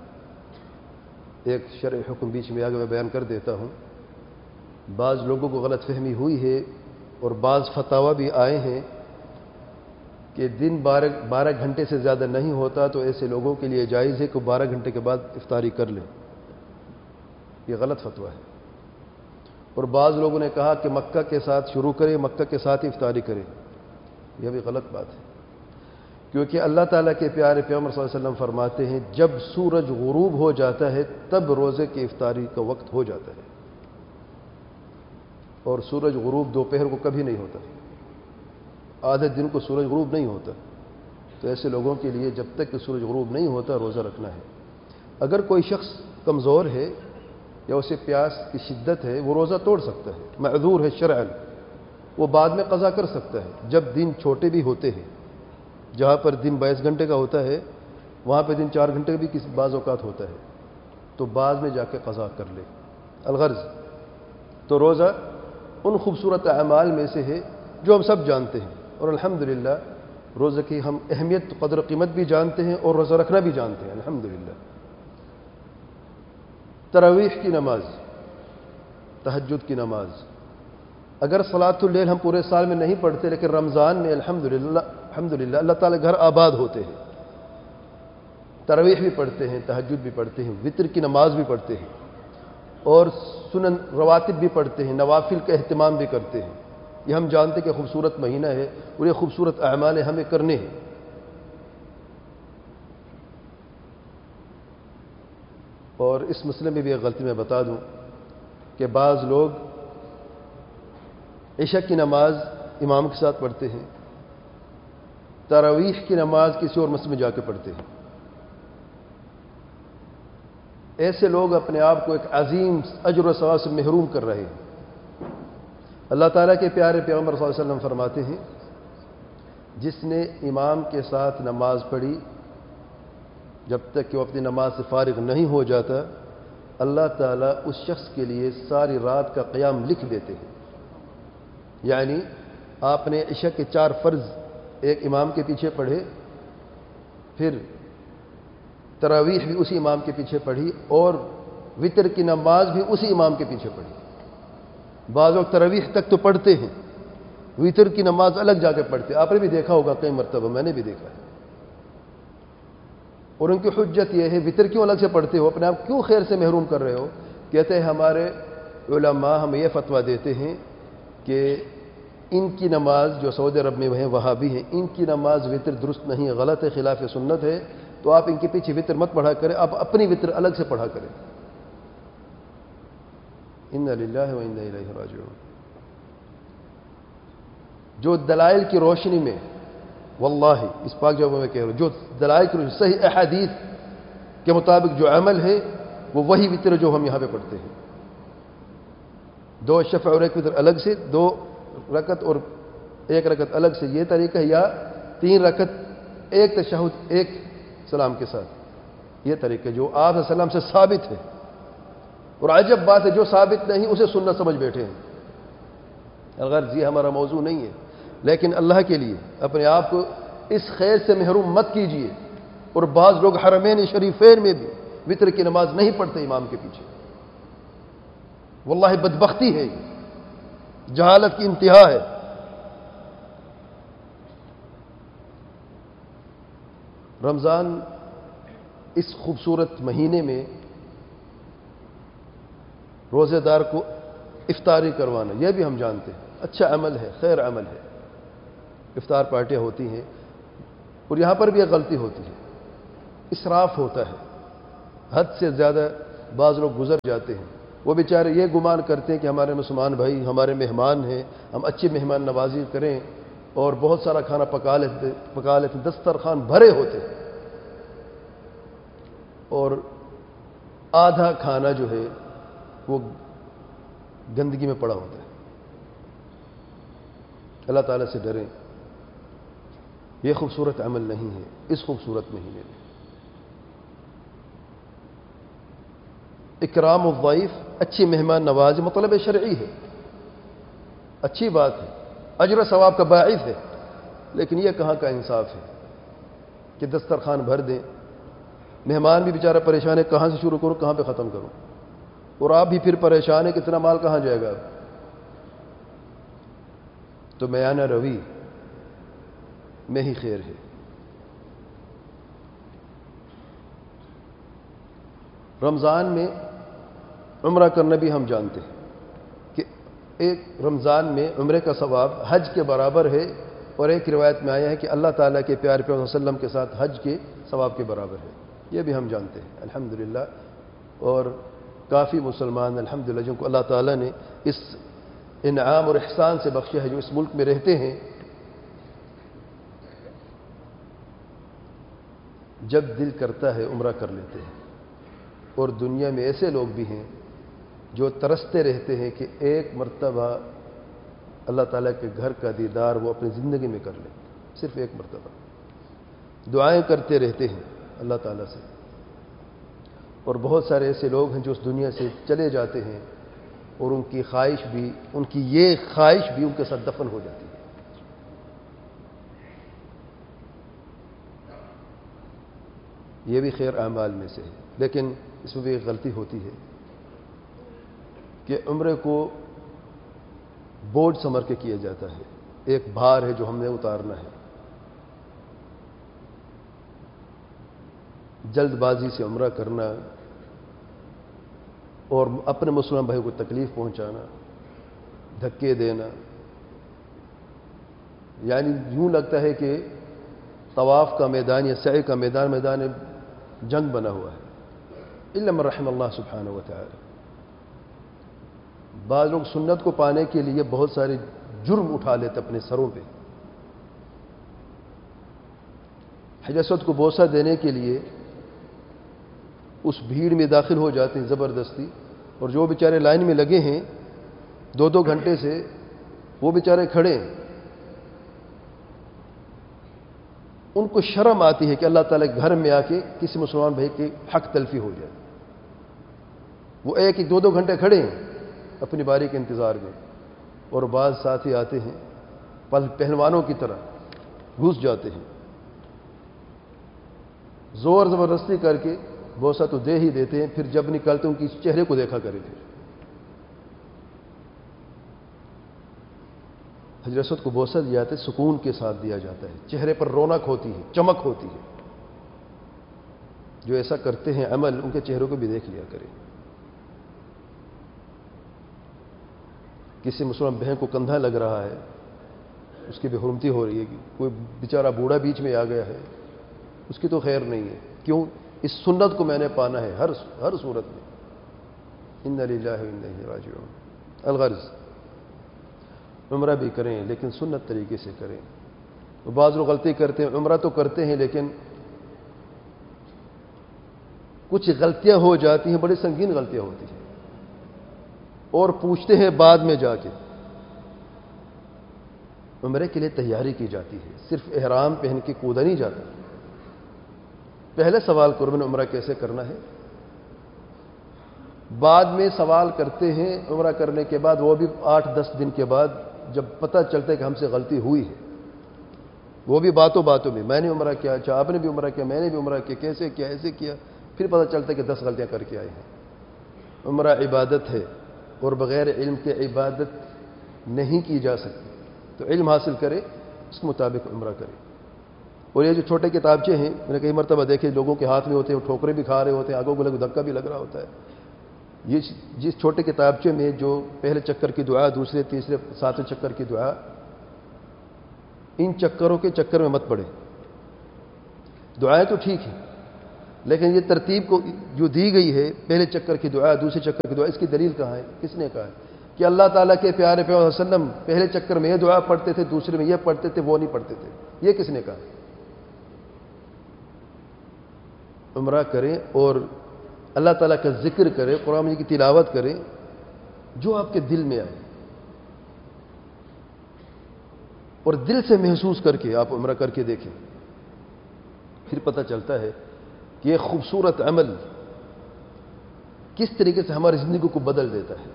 ایک شرعی حکم بیچ میں آگے میں بیان کر دیتا ہوں، بعض لوگوں کو غلط فہمی ہوئی ہے اور بعض فتاوی بھی آئے ہیں کہ دن 12 گھنٹے سے زیادہ نہیں ہوتا تو ایسے لوگوں کے لیے جائز ہے کہ 12 گھنٹے کے بعد افطاری کر لیں۔ یہ غلط فتویٰ ہے۔ اور بعض لوگوں نے کہا کہ مکہ کے ساتھ شروع کریں، مکہ کے ساتھ ہی افطاری کریں، یہ بھی غلط بات ہے، کیونکہ اللہ تعالیٰ کے پیارے پیغمبر صلی اللہ علیہ وسلم فرماتے ہیں جب سورج غروب ہو جاتا ہے تب روزے کی افطاری کا وقت ہو جاتا ہے، اور سورج غروب دوپہر کو کبھی نہیں ہوتا، آدھے دن کو سورج غروب نہیں ہوتا، تو ایسے لوگوں کے لیے جب تک کہ سورج غروب نہیں ہوتا روزہ رکھنا ہے۔ اگر کوئی شخص کمزور ہے یا اسے پیاس کی شدت ہے وہ روزہ توڑ سکتا ہے، معذور ہے شرعاً، وہ بعد میں قضا کر سکتا ہے جب دن چھوٹے بھی ہوتے ہیں۔ جہاں پر دن 22 گھنٹے کا ہوتا ہے وہاں پہ دن 4 گھنٹے کا بھی کسی بعض اوقات ہوتا ہے، تو بعد میں جا کے قضا کر لے۔ الغرض تو روزہ ان خوبصورت اعمال میں سے ہے جو ہم سب جانتے ہیں، اور الحمدللہ روزہ کی ہم اہمیت قدر و قیمت بھی جانتے ہیں اور روزہ رکھنا بھی جانتے ہیں الحمدللہ۔ تراویح کی نماز، تہجد کی نماز، اگر صلاۃ اللیل ہم پورے سال میں نہیں پڑھتے لیکن رمضان میں الحمدللہ اللہ تعالیٰ گھر آباد ہوتے ہیں، تراویح بھی پڑھتے ہیں، تہجد بھی پڑھتے ہیں، وطر کی نماز بھی پڑھتے ہیں، اور سنن رواتب بھی پڑھتے ہیں، نوافل کا اہتمام بھی کرتے ہیں۔ یہ ہم جانتے کہ خوبصورت مہینہ ہے اور یہ خوبصورت اعمال ہمیں کرنے ہیں۔ اور اس مسئلے میں بھی ایک غلطی میں بتا دوں کہ بعض لوگ عشاء کی نماز امام کے ساتھ پڑھتے ہیں، تراویح کی نماز کسی اور مسجد میں جا کے پڑھتے ہیں۔ ایسے لوگ اپنے آپ کو ایک عظیم اجر و ثواب سے محروم کر رہے ہیں۔ اللہ تعالیٰ کے پیارے پیغمبر صلی اللہ علیہ وسلم فرماتے ہیں جس نے امام کے ساتھ نماز پڑھی جب تک کہ وہ اپنی نماز سے فارغ نہیں ہو جاتا، اللہ تعالیٰ اس شخص کے لیے ساری رات کا قیام لکھ دیتے ہیں۔ یعنی آپ نے عشاء کے 4 فرض ایک امام کے پیچھے پڑھے، پھر تراویح بھی اسی امام کے پیچھے پڑھی، اور وطر کی نماز بھی اسی امام کے پیچھے پڑھی۔ بعض لوگ تراویح تک تو پڑھتے ہیں، وطر کی نماز الگ جا کے پڑھتے، آپ نے بھی دیکھا ہوگا کئی مرتبہ، میں نے بھی دیکھا ہے۔ اور ان کی حجت یہ ہے وطر کیوں الگ سے پڑھتے ہو، اپنے آپ کیوں خیر سے محروم کر رہے ہو؟ کہتے ہیں ہمارے علماء ہمیں یہ فتویٰ دیتے ہیں کہ ان کی نماز جو سعودی عرب میں ہیں وہابی ہیں، ان کی نماز وطر درست نہیں ہے، غلط ہے، خلاف سنت ہے، تو آپ ان کے پیچھے وطر مت پڑھا کریں، آپ اپنی وطر الگ سے پڑھا کریں۔ انا للہ و انا الیہ راجعون۔ جو دلائل کی روشنی میں، واللہ اس پاک جواب میں کہہ رہا ہوں، جو دلائل کی روشنی صحیح احادیث کے مطابق جو عمل ہے وہ وہی وطر جو ہم یہاں پہ پڑھتے ہیں، 2 شفع اور 1 وطر الگ سے، 2 رکعت اور 1 رکعت الگ سے، یہ طریقہ ہے، یا 3 رکعت 1 تشہد 1 سلام کے ساتھ، یہ طریقہ جو آپ صلی اللہ علیہ وسلم سے ثابت ہے۔ اور عجب بات ہے جو ثابت نہیں اسے سنت سمجھ بیٹھے ہیں۔ الغرض یہ ہمارا موضوع نہیں ہے، لیکن اللہ کے لیے اپنے آپ کو اس خیر سے محروم مت کیجیے۔ اور بعض لوگ حرمین شریفین میں بھی وطر کی نماز نہیں پڑھتے امام کے پیچھے، واللہ بدبختی ہے، یہ جہالت کی انتہا ہے۔ رمضان اس خوبصورت مہینے میں روزے دار کو افطاری کروانا، یہ بھی ہم جانتے ہیں اچھا عمل ہے، خیر عمل ہے، افطار پارٹیاں ہوتی ہیں، اور یہاں پر بھی ایک غلطی ہوتی ہے، اسراف ہوتا ہے، حد سے زیادہ بعض لوگ گزر جاتے ہیں، وہ بیچارے یہ گمان کرتے ہیں کہ ہمارے مسلمان بھائی ہمارے مہمان ہیں، ہم اچھی مہمان نوازی کریں اور بہت سارا کھانا پکا لیتے، دسترخوان بھرے ہوتے اور آدھا کھانا جو ہے وہ گندگی میں پڑا ہوتا ہے۔ اللہ تعالیٰ سے ڈریں، یہ خوبصورت عمل نہیں ہے اس خوبصورت مہینے میں۔ اکرام الضیف، اچھی مہمان نوازی مطلب شرعی ہے، اچھی بات ہے، اجر و ثواب کا باعث ہے، لیکن یہ کہاں کا انصاف ہے کہ دسترخوان بھر دیں، مہمان بھی بیچارہ پریشان ہے کہاں سے شروع کروں کہاں پہ ختم کروں، اور آپ بھی پھر پریشان ہے کتنا مال کہاں جائے گا۔ تو میانہ روی میں ہی خیر ہے۔ رمضان میں عمرہ کرنا بھی ہم جانتے ہیں کہ ایک رمضان میں عمرے کا ثواب حج کے برابر ہے، اور ایک روایت میں آیا ہے کہ اللہ تعالیٰ کے پیارے پیغمبر صلی اللہ علیہ وسلم کے ساتھ حج کے ثواب کے برابر ہے، یہ بھی ہم جانتے ہیں الحمدللہ۔ اور کافی مسلمان الحمدللہ جن کو اللہ تعالیٰ نے اس انعام اور احسان سے بخشا ہے، جو اس ملک میں رہتے ہیں، جب دل کرتا ہے عمرہ کر لیتے ہیں۔ اور دنیا میں ایسے لوگ بھی ہیں جو ترستے رہتے ہیں کہ ایک مرتبہ اللہ تعالیٰ کے گھر کا دیدار وہ اپنی زندگی میں کر لیں، صرف ایک مرتبہ۔ دعائیں کرتے رہتے ہیں اللہ تعالیٰ سے، اور بہت سارے ایسے لوگ ہیں جو اس دنیا سے چلے جاتے ہیں اور ان کی خواہش بھی، ان کی یہ خواہش بھی ان کے ساتھ دفن ہو جاتی ہے۔ یہ بھی خیر اعمال میں سے ہے، لیکن اس میں بھی ایک غلطی ہوتی ہے کہ عمرے کو بوجھ سمجھ کے کیا جاتا ہے، ایک بھار ہے جو ہم نے اتارنا ہے، جلد بازی سے عمرہ کرنا اور اپنے مسلمان بھائی کو تکلیف پہنچانا، دھکے دینا، یعنی یوں لگتا ہے کہ طواف کا میدان یا سعی کا میدان جنگ بنا ہوا ہے، الا من رحم اللہ سبحانہ و تعالی۔ بعض لوگ سنت کو پانے کے لیے بہت سارے جرم اٹھا لیتے اپنے سروں پہ۔ حجر اسود کو بوسہ دینے کے لیے اس بھیڑ میں داخل ہو جاتے ہیں زبردستی، اور جو بیچارے لائن میں لگے ہیں 2-2 گھنٹے سے، وہ بیچارے کھڑے ہیں، ان کو شرم آتی ہے کہ اللہ تعالیٰ کے گھر میں آ کے کسی مسلمان بھائی کی حق تلفی ہو جائے۔ وہ 1-2 گھنٹے کھڑے ہیں اپنی باری کے انتظار میں، اور بعض ساتھی آتے ہیں پہلوانوں کی طرح گھس جاتے ہیں، زور زبردستی کر کے بوسہ تو دے ہی دیتے ہیں، پھر جب نکلتے ان کی چہرے کو دیکھا کرے پھر۔ حجر اسود کو بوسہ دیا جاتا ہے، سکون کے ساتھ دیا جاتا ہے، چہرے پر رونق ہوتی ہے، چمک ہوتی ہے۔ جو ایسا کرتے ہیں عمل، ان کے چہروں کو بھی دیکھ لیا کرے۔ کسی مسلمان بہن کو کندھا لگ رہا ہے، اس کی بے حرمتی ہو رہی ہے، کوئی بیچارہ بوڑھا بیچ میں آ گیا ہے، اس کی تو خیر نہیں ہے۔ کیوں؟ اس سنت کو میں نے پانا ہے ہر صورت میں۔ انا للہ و انا الیہ راجعون۔ الغرض عمرہ بھی کریں لیکن سنت طریقے سے کریں۔ بعض لوگ غلطی کرتے ہیں، عمرہ تو کرتے ہیں لیکن کچھ غلطیاں ہو جاتی ہیں، بڑی سنگین غلطیاں ہوتی ہیں، اور پوچھتے ہیں بعد میں جا کے۔ عمرے کے لیے تیاری کی جاتی ہے، صرف احرام پہن کے کودا نہیں جاتا۔ پہلے سوال کرو میں نے عمرہ کیسے کرنا ہے، بعد میں سوال کرتے ہیں عمرہ کرنے کے بعد، وہ بھی 8-10 دن کے بعد، جب پتہ چلتا ہے کہ ہم سے غلطی ہوئی ہے، وہ بھی باتوں میں میں نے عمرہ کیا، اچھا آپ نے بھی عمرہ کیا، میں نے بھی عمرہ کیا، کیسے کیا، ایسے کیا، پھر پتہ چلتا ہے کہ 10 غلطیاں کر کے آئے ہیں۔ عمرہ عبادت ہے، اور بغیر علم کے عبادت نہیں کی جا سکتی، تو علم حاصل کرے، اس کے مطابق عمرہ کرے۔ اور یہ جو چھوٹے کتابچے ہیں، میں نے کئی مرتبہ دیکھے لوگوں کے ہاتھ میں ہوتے ہیں، وہ ٹھوکرے بھی کھا رہے ہوتے ہیں، آگوں کو دھکا بھی لگ رہا ہوتا ہے۔ یہ جس چھوٹے کتابچے میں جو پہلے چکر کی دعا، دوسرے تیسرے 7ویں چکر کی دعا، ان چکروں کے چکر میں مت پڑے۔ دعائیں تو ٹھیک ہیں، لیکن یہ ترتیب کو جو دی گئی ہے، پہلے چکر کی دعا، دوسرے چکر کی دعا، اس کی دلیل کہاں ہے؟ کس نے کہا ہے کہ اللہ تعالیٰ کے پیارے پیغمبر صلی اللہ علیہ وسلم پہلے چکر میں یہ دعا پڑھتے تھے، دوسرے میں یہ پڑھتے تھے، وہ نہیں پڑھتے تھے؟ یہ کس نے کہا؟ عمرہ کریں اور اللہ تعالیٰ کا ذکر کریں، قرآن مجید کی تلاوت کریں، جو آپ کے دل میں آئے، اور دل سے محسوس کر کے آپ عمرہ کر کے دیکھیں، پھر پتہ چلتا ہے کہ یہ خوبصورت عمل کس طریقے سے ہماری زندگی کو بدل دیتا ہے۔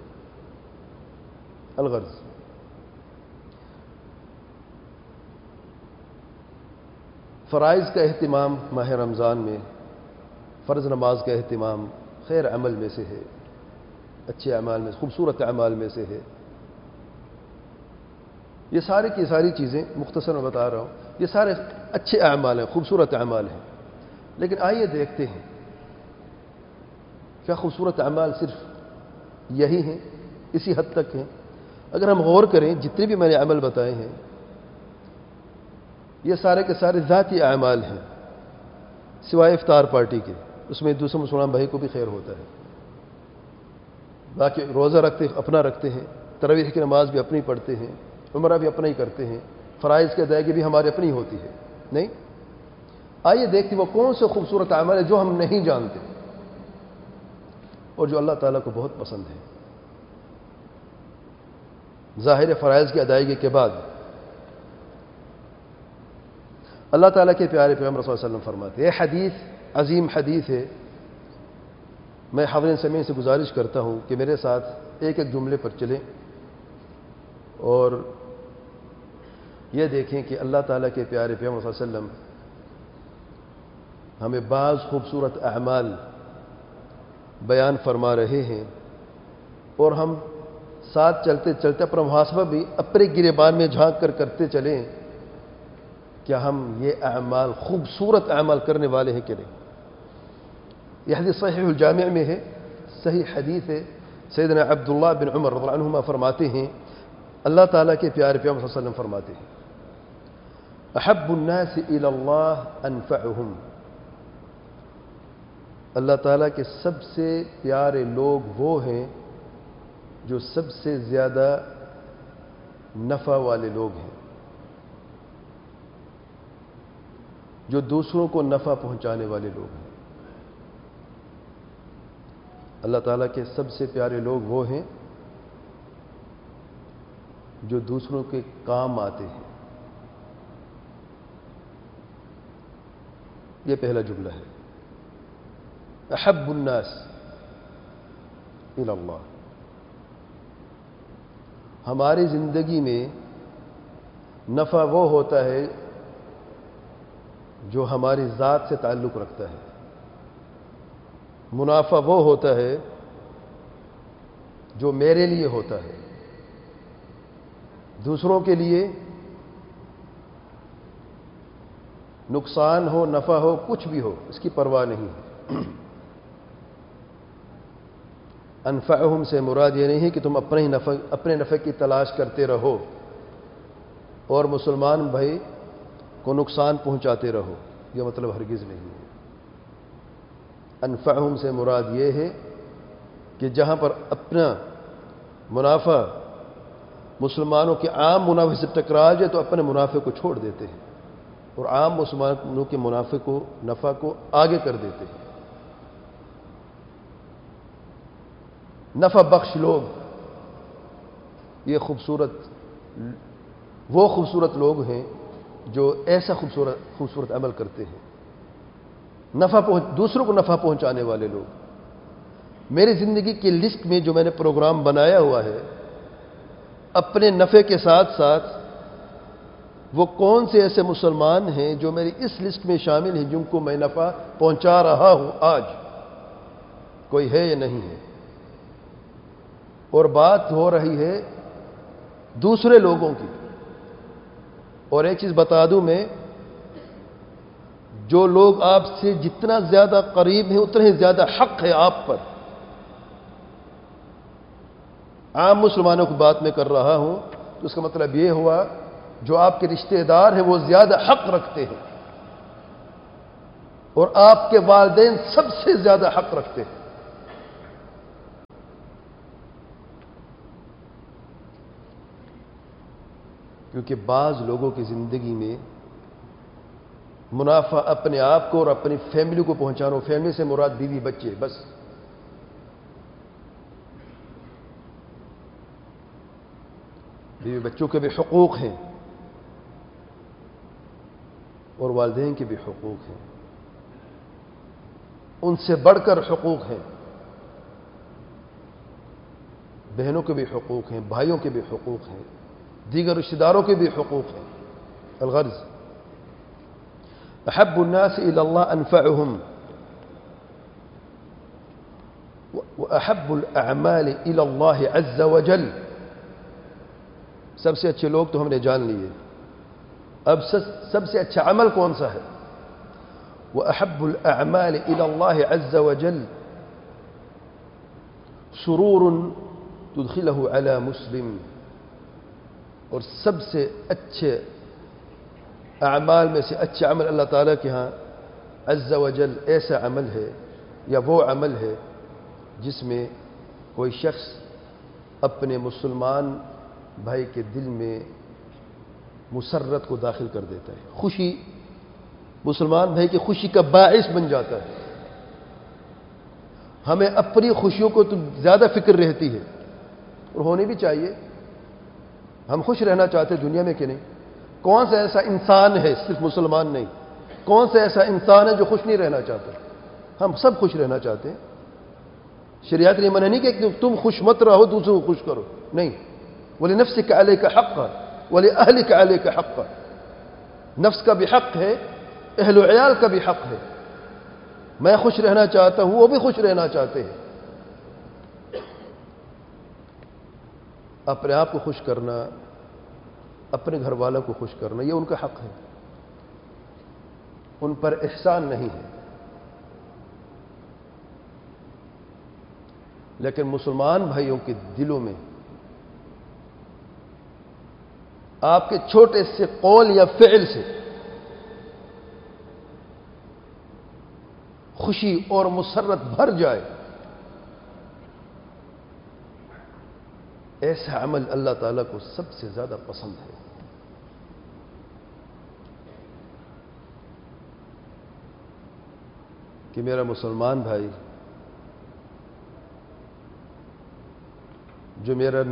الغرض فرائض کا اہتمام ماہ رمضان میں، فرض نماز کا اہتمام خیر عمل میں سے ہے، اچھے اعمال میں، خوبصورت اعمال میں سے ہے۔ یہ سارے کی ساری چیزیں مختصر میں بتا رہا ہوں، یہ سارے اچھے اعمال ہیں، خوبصورت اعمال ہیں، لیکن آئیے دیکھتے ہیں کیا خوبصورت اعمال صرف یہی ہیں، اسی حد تک ہیں؟ اگر ہم غور کریں، جتنے بھی میں نے عمل بتائے ہیں یہ سارے کے سارے ذاتی اعمال ہیں، سوائے افطار پارٹی کے، اس میں دوسرے مسلمان بھائی کو بھی خیر ہوتا ہے۔ باقی روزہ رکھتے اپنا رکھتے ہیں، تراویح کی نماز بھی اپنی پڑھتے ہیں، عمرہ بھی اپنا ہی کرتے ہیں، فرائض کی ادائیگی بھی ہماری اپنی ہوتی ہے، نہیں؟ آئیے دیکھتے وہ کون سے خوبصورت اعمال ہیں جو ہم نہیں جانتے اور جو اللہ تعالیٰ کو بہت پسند ہے۔ ظاہر فرائض کی ادائیگی کے بعد اللہ تعالیٰ کے پیارے پیغمبر صلی اللہ علیہ وسلم فرماتے ہیں، یہ حدیث عظیم حدیث ہے، میں حاضرین سمیع سے گزارش کرتا ہوں کہ میرے ساتھ ایک ایک جملے پر چلیں اور یہ دیکھیں کہ اللہ تعالیٰ کے پیارے پیغمبر صلی اللہ علیہ وسلم ہمیں بعض خوبصورت اعمال بیان فرما رہے ہیں، اور ہم ساتھ چلتے چلتے اپنا محاسبہ بھی اپنے گریبان میں جھانک کر کرتے چلیں، کیا ہم یہ اعمال خوبصورت اعمال کرنے والے ہیں کہ نہیں؟ یہ حدیث صحیح الجامع میں ہے، صحیح حدیث ہے۔ سیدنا عبداللہ بن عمر رضی اللہ عنہما فرماتے ہیں، اللہ تعالیٰ کے پیارے پیغمبر صلی اللہ علیہ وسلم فرماتے ہیں، احب الناس الی اللہ انفعہم، اللہ تعالیٰ کے سب سے پیارے لوگ وہ ہیں جو سب سے زیادہ نفع والے لوگ ہیں، جو دوسروں کو نفع پہنچانے والے لوگ ہیں۔ اللہ تعالیٰ کے سب سے پیارے لوگ وہ ہیں جو دوسروں کے کام آتے ہیں۔ یہ پہلا جملہ ہے، احب الناس الی اللہ۔ ہماری زندگی میں نفع وہ ہوتا ہے جو ہماری ذات سے تعلق رکھتا ہے، منافع وہ ہوتا ہے جو میرے لیے ہوتا ہے، دوسروں کے لیے نقصان ہو نفع ہو کچھ بھی ہو اس کی پرواہ نہیں ہے۔ انفعہم سے مراد یہ نہیں ہے کہ تم اپنے نفع کی تلاش کرتے رہو اور مسلمان بھائی کو نقصان پہنچاتے رہو، یہ مطلب ہرگز نہیں ہے۔ انفعہم سے مراد یہ ہے کہ جہاں پر اپنا منافع مسلمانوں کے عام منافع سے ٹکرا جائے تو اپنے منافع کو چھوڑ دیتے ہیں اور عام مسلمانوں کے نفع کو آگے کر دیتے ہیں۔ نفع بخش لوگ یہ وہ خوبصورت لوگ ہیں جو ایسا خوبصورت عمل کرتے ہیں، دوسروں کو نفع پہنچانے والے لوگ۔ میری زندگی کی لسٹ میں جو میں نے پروگرام بنایا ہوا ہے، اپنے نفع کے ساتھ ساتھ وہ کون سے ایسے مسلمان ہیں جو میری اس لسٹ میں شامل ہیں جن کو میں نفع پہنچا رہا ہوں آج، کوئی ہے یا نہیں ہے؟ اور بات ہو رہی ہے دوسرے لوگوں کی۔ اور ایک چیز بتا دوں میں، جو لوگ آپ سے جتنا زیادہ قریب ہیں اتنا ہی زیادہ حق ہے آپ پر۔ عام مسلمانوں کی بات میں کر رہا ہوں تو اس کا مطلب یہ ہوا جو آپ کے رشتہ دار ہیں وہ زیادہ حق رکھتے ہیں۔ اور آپ کے والدین سب سے زیادہ حق رکھتے ہیں. کیونکہ بعض لوگوں کی زندگی میں منافع اپنے آپ کو اور اپنی فیملی کو پہنچانا. فیملی سے مراد بیوی بچے بس. بیوی بچوں کے بھی حقوق ہیں اور والدین کے بھی حقوق ہیں. ان سے بڑھ کر حقوق ہیں. بہنوں کے بھی حقوق ہیں، بھائیوں کے بھی حقوق ہیں، دیگر رشتہ داروں کے بھی حقوق ہیں. الغرض احب الناس الى اللہ انفعهم واحب الاعمال الى اللہ عز وجل. سب سے اچھے لوگ تو ہم نے جان لیے. اب سب سے اچھا عمل کون سا ہے؟ وأحب الأعمال إلى الله عز وجل سرور تدخله على مسلم. اور سب سے اچھے اعمال میں سے اچھا عمل اللہ تعالیٰ کے ہاں عز وجل ایسا عمل ہے یا وہ عمل ہے جس میں کوئی شخص اپنے مسلمان بھائی کے دل میں مسرت کو داخل کر دیتا ہے. خوشی، مسلمان بھائی کی خوشی کا باعث بن جاتا ہے. ہمیں اپنی خوشیوں کو تو زیادہ فکر رہتی ہے اور ہونی بھی چاہیے. ہم خوش رہنا چاہتے ہیں دنیا میں کہ نہیں؟ کون سا ایسا انسان ہے، صرف مسلمان نہیں، کون سا ایسا انسان ہے جو خوش نہیں رہنا چاہتا؟ ہم سب خوش رہنا چاہتے ہیں. شریعت نے منع نہیں کہ تم خوش مت رہو، دوسروں کو خوش کرو، نہیں. وَلِنَفْسِكَ عَلَيْكَ حَقًّا وَلِأَهْلِكَ عَلَيْكَ حَقًّا. نفس کا بھی حق ہے، اہل و عیال کا بھی حق ہے. میں خوش رہنا چاہتا ہوں، وہ بھی خوش رہنا چاہتے ہیں. اپنے آپ کو خوش کرنا، اپنے گھر والوں کو خوش کرنا، یہ ان کا حق ہے. ان پر احسان نہیں ہے. لیکن مسلمان بھائیوں کے دلوں میں آپ کے چھوٹے سے قول یا فعل سے خوشی اور مسرت بھر جائے، ایسا عمل اللہ تعالیٰ کو سب سے زیادہ پسند ہے. کہ میرا مسلمان بھائی جو میرا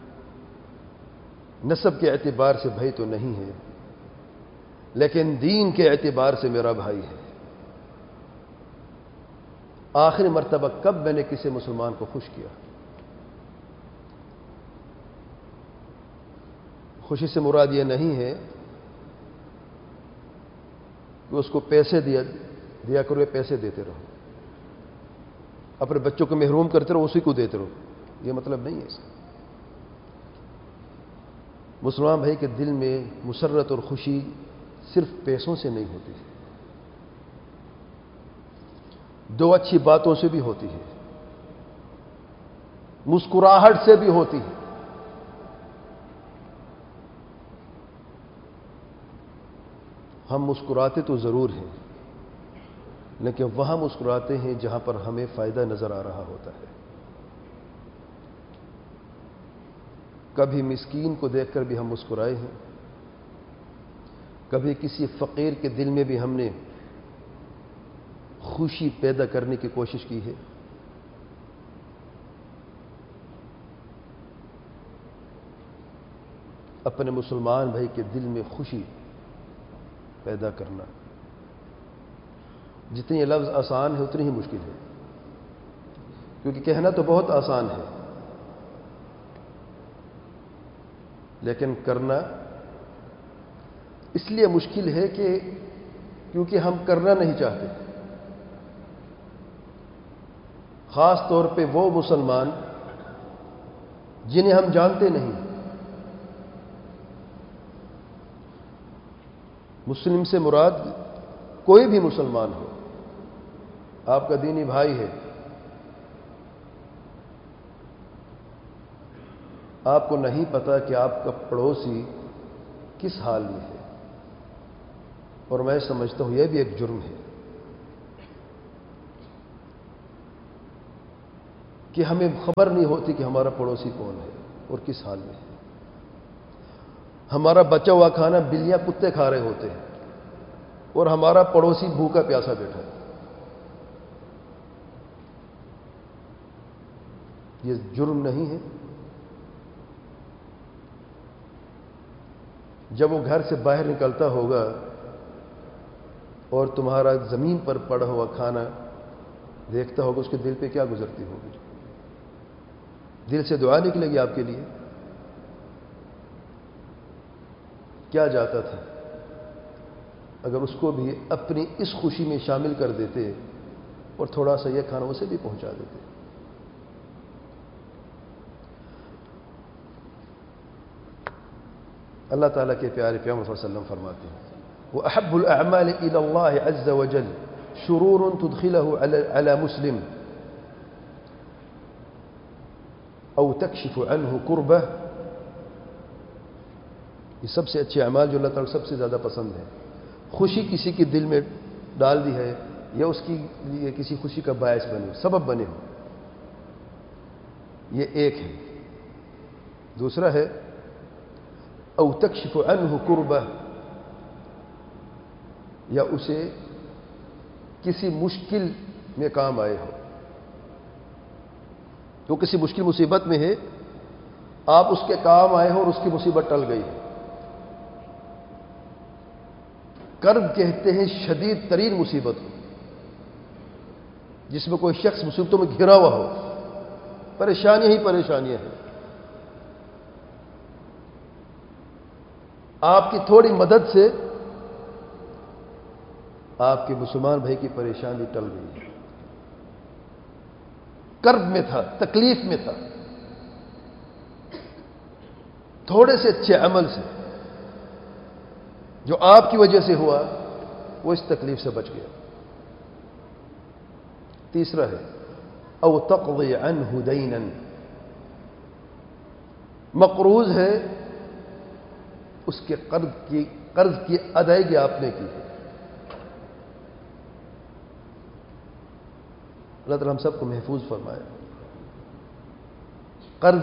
نسب کے اعتبار سے بھائی تو نہیں ہے، لیکن دین کے اعتبار سے میرا بھائی ہے. آخری مرتبہ کب میں نے کسی مسلمان کو خوش کیا؟ خوشی سے مراد یہ نہیں ہے کہ اس کو پیسے دیا کرو، پیسے دیتے رہو، اپنے بچوں کو محروم کرتے رہو، اسی کو دیتے رہو. یہ مطلب نہیں ہے اس کا. مسلمان بھائی کے دل میں مسرت اور خوشی صرف پیسوں سے نہیں ہوتی، دو اچھی باتوں سے بھی ہوتی ہے، مسکراہٹ سے بھی ہوتی ہے. ہم مسکراتے تو ضرور ہیں، لیکن وہاں مسکراتے ہیں جہاں پر ہمیں فائدہ نظر آ رہا ہوتا ہے. کبھی مسکین کو دیکھ کر بھی ہم مسکرائے ہیں، کبھی کسی فقیر کے دل میں بھی ہم نے خوشی پیدا کرنے کی کوشش کی ہے. اپنے مسلمان بھائی کے دل میں خوشی پیدا کرنا، جتنی یہ لفظ آسان ہے اتنی ہی مشکل ہے. کیونکہ کہنا تو بہت آسان ہے، لیکن کرنا اس لیے مشکل ہے کہ کیونکہ ہم کرنا نہیں چاہتے. خاص طور پہ وہ مسلمان جنہیں ہم جانتے نہیں. مسلم سے مراد کوئی بھی مسلمان ہو، آپ کا دینی بھائی ہے، آپ کو نہیں پتا کہ آپ کا پڑوسی کس حال میں ہے، اور میں سمجھتا ہوں یہ بھی ایک جرم ہے. کہ ہمیں خبر نہیں ہوتی کہ ہمارا پڑوسی کون ہے اور کس حال میں ہے۔ ہمارا بچا ہوا کھانا بلیاں کتے کھا رہے ہوتے ہیں اور ہمارا پڑوسی بھوکا پیاسا بیٹھا ہے۔ یہ جرم نہیں ہے؟ جب وہ گھر سے باہر نکلتا ہوگا اور تمہارا زمین پر پڑا ہوا کھانا دیکھتا ہوگا، اس کے دل پہ کیا گزرتی ہوگی؟ دل سے دعا نکلے گی آپ کے لیے؟ کیا جاتا تھا اگر اس کو بھی اپنی اس خوشی میں شامل کر دیتے اور تھوڑا سا یہ کھانا اسے بھی پہنچا دیتے۔ اللہ تعالیٰ کے پیارے پیغمبر صلی اللہ علیہ وسلم فرماتے ہیں وَأَحَبُّ الْأَعْمَالِ إِلَى اللَّهِ عَزَّ وَجَلَّ شُرُورٌ تُدْخِلَهُ عَلَى مُسْلِمٍ أَوْ تَكْشِفُ عَنْهُ كُرْبَهُ۔ یہ سب سے اچھے اعمال جو اللہ تعالیٰ سب سے زیادہ پسند ہے، خوشی کسی کے دل میں ڈال دی ہے یا اس کی لیے کسی خوشی کا باعث بنے ہو، سبب بنے ہو، یہ ایک ہے۔ دوسرا ہے او تکشف عنہ کربہ، یا اسے کسی مشکل میں کام آئے ہو، تو کسی مشکل مصیبت میں ہے، آپ اس کے کام آئے ہو اور اس کی مصیبت ٹل گئی ہے۔ کرب کہتے ہیں شدید ترین مصیبت کو، جس میں کوئی شخص مصیبتوں میں گھرا ہوا ہو، پریشانیاں ہی پریشانیاں ہیں، آپ کی تھوڑی مدد سے آپ کے مسلمان بھائی کی پریشانی ٹل گئی ہے۔ کرب میں تھا، تکلیف میں تھا، تھوڑے سے اچھے عمل سے جو آپ کی وجہ سے ہوا وہ اس تکلیف سے بچ گیا۔ تیسرا ہے او تقضی عنہ دینا، مقروض ہے، اس کے قرض کی ادائیگی آپ نے کی ہے۔ اللہ تعالیٰ ہم سب کو محفوظ فرمائے۔ قرض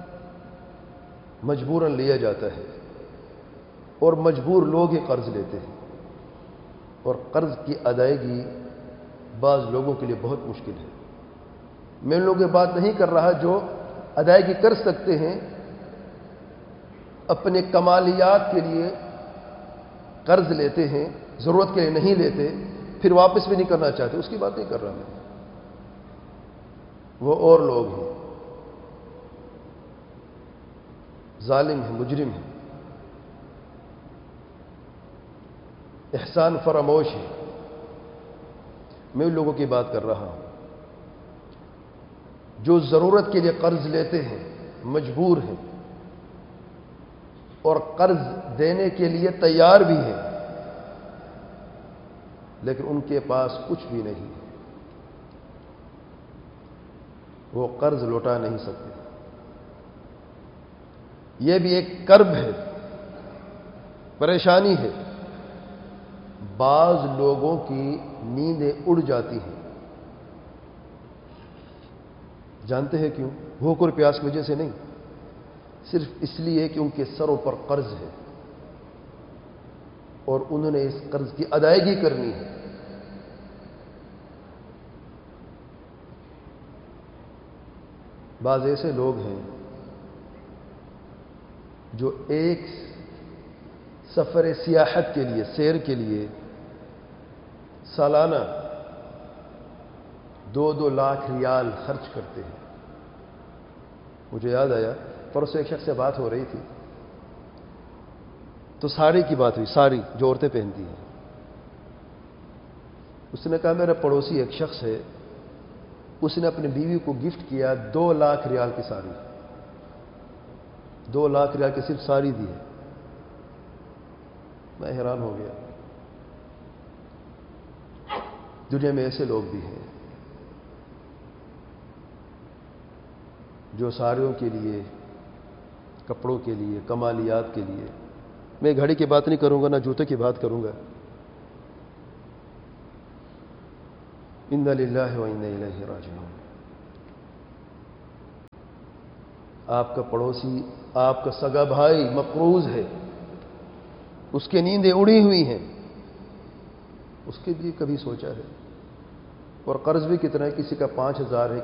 مجبوراً لیا جاتا ہے اور مجبور لوگ ہی قرض لیتے ہیں، اور قرض کی ادائیگی بعض لوگوں کے لیے بہت مشکل ہے۔ میں ان لوگوں کی بات نہیں کر رہا جو ادائیگی کر سکتے ہیں، اپنے کمالیات کے لیے قرض لیتے ہیں، ضرورت کے لیے نہیں لیتے، پھر واپس بھی نہیں کرنا چاہتے، اس کی بات نہیں کر رہا میں۔ وہ اور لوگ ہیں، ظالم ہیں، مجرم ہیں، احسان فراموش ہے، میں ان لوگوں کی بات کر رہا ہوں جو ضرورت کے لیے قرض لیتے ہیں، مجبور ہیں اور قرض دینے کے لیے تیار بھی ہیں، لیکن ان کے پاس کچھ بھی نہیں، وہ قرض لوٹا نہیں سکتے۔ یہ بھی ایک کرب ہے، پریشانی ہے۔ بعض لوگوں کی نیندیں اڑ جاتی ہیں، جانتے ہیں کیوں؟ بھوک اور پیاس کی وجہ سے نہیں، صرف اس لیے کہ ان کے سروں پر قرض ہے اور انہوں نے اس قرض کی ادائیگی کرنی ہے۔ بعض ایسے لوگ ہیں جو ایک سفر سیاحت کے لیے، سیر کے لیے سالانہ 2-2 لاکھ ریال خرچ کرتے ہیں۔ مجھے یاد آیا، پرسوں ایک شخص سے بات ہو رہی تھی تو ساڑی کی بات ہوئی، ساڑی جو عورتیں پہنتی ہیں۔ اس نے کہا میرا پڑوسی ایک شخص ہے، اس نے اپنی بیوی کو گفٹ کیا 2 لاکھ ریال کی ساڑی، 2 لاکھ ریال کی صرف ساڑی دی ہے۔ میں حیران ہو گیا۔ دنیا میں ایسے لوگ بھی ہیں جو ساڑیوں کے لیے، کپڑوں کے لیے، کمالیات کے لیے، میں گھڑی کی بات نہیں کروں گا، نہ جوتے کی بات کروں گا۔ انا للہ و انا الیہ راجعون۔ آپ کا پڑوسی، آپ کا سگا بھائی مقروض ہے، اس کی نیندیں اڑی ہوئی ہیں، اس کے لیے کبھی سوچا ہے؟ اور قرض بھی کتنا ہے، کسی کا 5,000 ہے،